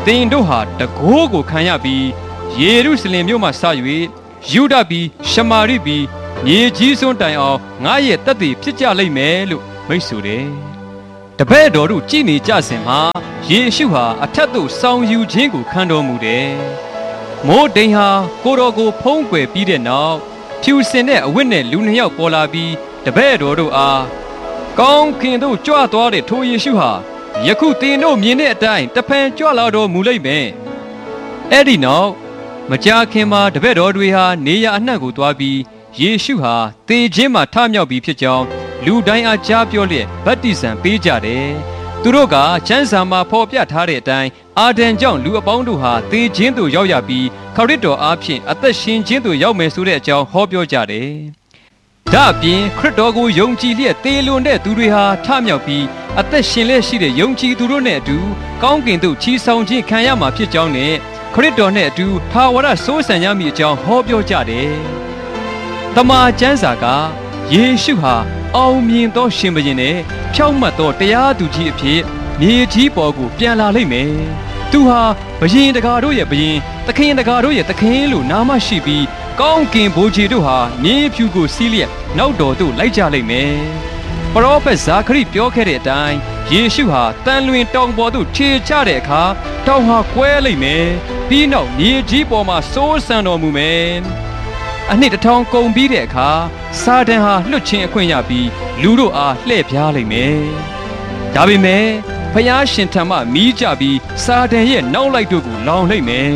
သင်တို့ဟာတကိုးကိုခံရပြီးယေရုရှလင်မြို့မှစ၍ယူဒပြည်ရှမာရိပြည်မြေကြီးစွန်းတိုင်အောင်ငါရဲ့တက်တည်ဖြစ်ကြလိမ့်မယ်လို့မိတ်ဆိုတယ်တပည့်တော်တို့ကြည်နေကြစဉ်မှာယေရှုဟာအထက်သို့ဆောင်ယူခြင်းကိုခံတော်မူတယ်မိုးတိမ်ဟာကိုတော်ကိုဖုံးကွယ်ပြီးတဲ့နောက်ဖြူစင်တဲ့အဝတ်နဲ့လူနှစ်ယောက်ပေါ်လာပြီးတပည့်တော်တို့အားကောင်းခင်တို့ကြွသွားတဲ့ထိုယေရှုဟာယခုသင်တို့မြင်တဲ့အတိုင်းတဖန်ကြွလာတော်မူလိမ့်မယ်အဲ့ဒီနောက်မကြာခင်မှာတပည့်တော်တွေဟာနေရအနှံ့ကိုသွားပြီးယေရှုဟာသေခြင်းမှာထမြောက်ပြီးဖြစ်ကြောင်းလူတိုင်းအားကြားပြောလျက်ဗတ္တိဇံပေးကြတယ်သူတို့ကကျမ်းစာမှာဖော်ပြထားတဲ့အတိုင်းအာဒံကြောင့်လူအပေါင်းတို့ဟာသေခြင်းသို့ရောက်ရပြီးခရစ်တော်အားဖြင့်အသက်ရှင်ခြင်းသို့ရောက်မယ်ဆိုတဲ့အကြောင်းဟောပြောကြတယ်ဒါအပြင်ခရစ်တော်ကိုယုံကြည်လျက်သေလွန်တဲ့သူတွေဟာထမြောက်ပြီးအသက်ရှင်လျက်ရှိတဲ့ယုံကြည်သူတို့နဲ့အတူကောင်းကင်သို့ချီဆောင်ခြင်းခံရမှာဖြစ်ကြောင်းနဲ့ခရစ်တော်နဲ့အတူထာဝရစိုးစံရမည်အကြောင်းဟောပြောကြတယ်။တမန်ကျမ်းစာကယေရှုဟာအောင်မြင်သောရှင်ဘုရင်နဲ့ဖြောင့်မတ်သောတရားသူကြီးအဖြစ်မြေကြီးပေါ်ကိုပြန်လာလိမ့်မယ်။သူဟာဘုရင်တကာတို့ရဲ့ဘုရင်သခင်တကာတို့ရဲ့သခင်လို့နာမရှိပြီးကောင်းကင်ဘိုးကြီးတို့ဟာမြေဖြူကိုစီးလျက်နောက်တော်သို့လိုက်ကြလိမ့်မယ်။ပရောဖက်ဇာခရိပြောခဲ့တဲ့အတိုင်းယေရှုဟာတန်လွင်တောင်ပေါ်သို့ခြေချတဲ့အခါတောင်ဟာကွဲလိမ့်မယ်။ပြီးနောက်မြေကြီးပေါ်မှာစိုးစံတော်မူမယ်။အနှစ်တစ်ထောင်ကုန်ပြီးတဲ့အခါစာတန်ဟာလွတ်ချင်းအခွင့်ရပြီးလူတို့အားလှည့်ပြားလိမ့်မယ်။ဒါပေမဲ့ဖျားရှင်ထံမှမီးကြပြီးစာတန်ရဲ့နောက်လိုက်တို့ကိုလောင်လိမ့်မယ်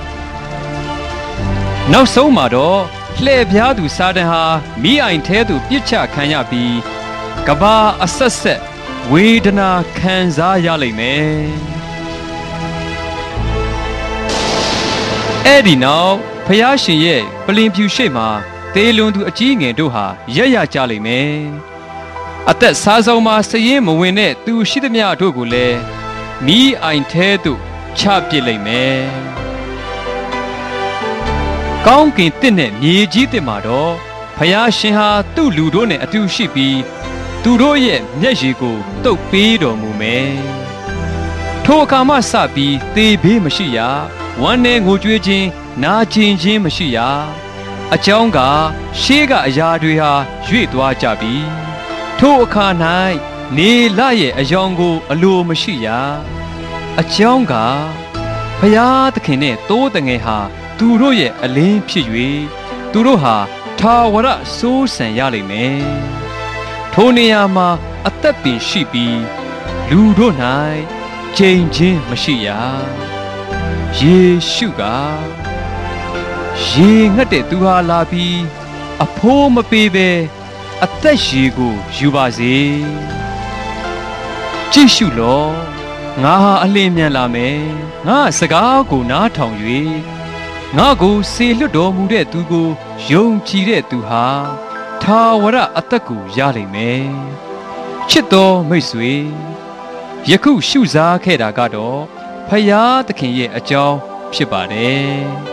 ။နောက်ဆုံးမှာတော့လှည့်ပြားသူစာတန်ဟာမီးအိုင်ထဲသို့ပြစ်ချခံရပြီးကဘာအဆက်ဆက်ဝေဒနာခံစားရလိမ့်မယ်။အဲ့ဒီနောက်ဖျားရှင်ရဲ့ပလင်ဖြူရှိမှသေလွန်သူအကြီးငယ်တို့ဟာရက်ရကြလိမ့်မယ်။အသက်စားဆုံးမှာစရင်မဝင်တဲ့သူရှိသမျှတို့ကိုလည်းမီးအိုင်ထဲသို့ချပစ်လိမ့်မယ်။ကောင်းကင်တစ်နဲ့မြေကြီးတစ်မှာတော့ဖျားရှင်ဟာသူ့လူတို့နဲ့အတူရှိပြီးသူတို့ရဲ့မျက်ရည်ကိုတုပ်ပေးတော်မူမယ်။ထိုအခါမှစပြီးသေဘေးမရှိရဝမ်းနဲ့ငိုကြွေးခြင်းနာကျင်ခြင်းမရှိရအကြောင်းကရှေးကအရာတွေဟာရွေ့သွားကြပြီထိုအခါ၌နေလရဲ့အယောင်ကိုအလိုမရှိရအကြောင်းကဘုရားသခင်နဲ့တိုးတငယ်ဟာသူတို့ရဲ့အလင်းဖြစ်၍သူတို့ဟာထာဝရစိုးစံရလိမ့်မယ်ထိုနေရာမှာအသက်ပင်ရှိပြီးလူတို့၌ကြိမ်ချင်းမရှိရယေရှုကရေငတ်တဲ့သူဟာလာပြီးအဖိုးမပေးပဲအသက်ရေကိုယူပါစေကြည့်ရှုလောငါဟာအလင်းမြန်လာမယ်ငါစကားကိုနားထောင်၍ငါကိုစေလွတ်တော်မူတဲ့သူကိုယုံကြည်တဲ့သူဟာထာဝရအသက်ကိုရလိမ့်မယ်ချစ်တော်မိတ်ဆွေယခုရှုစားခဲ့တာကတော့ဖယားသခင်ရဲ့အကြောင်းဖြစ်ပါတယ်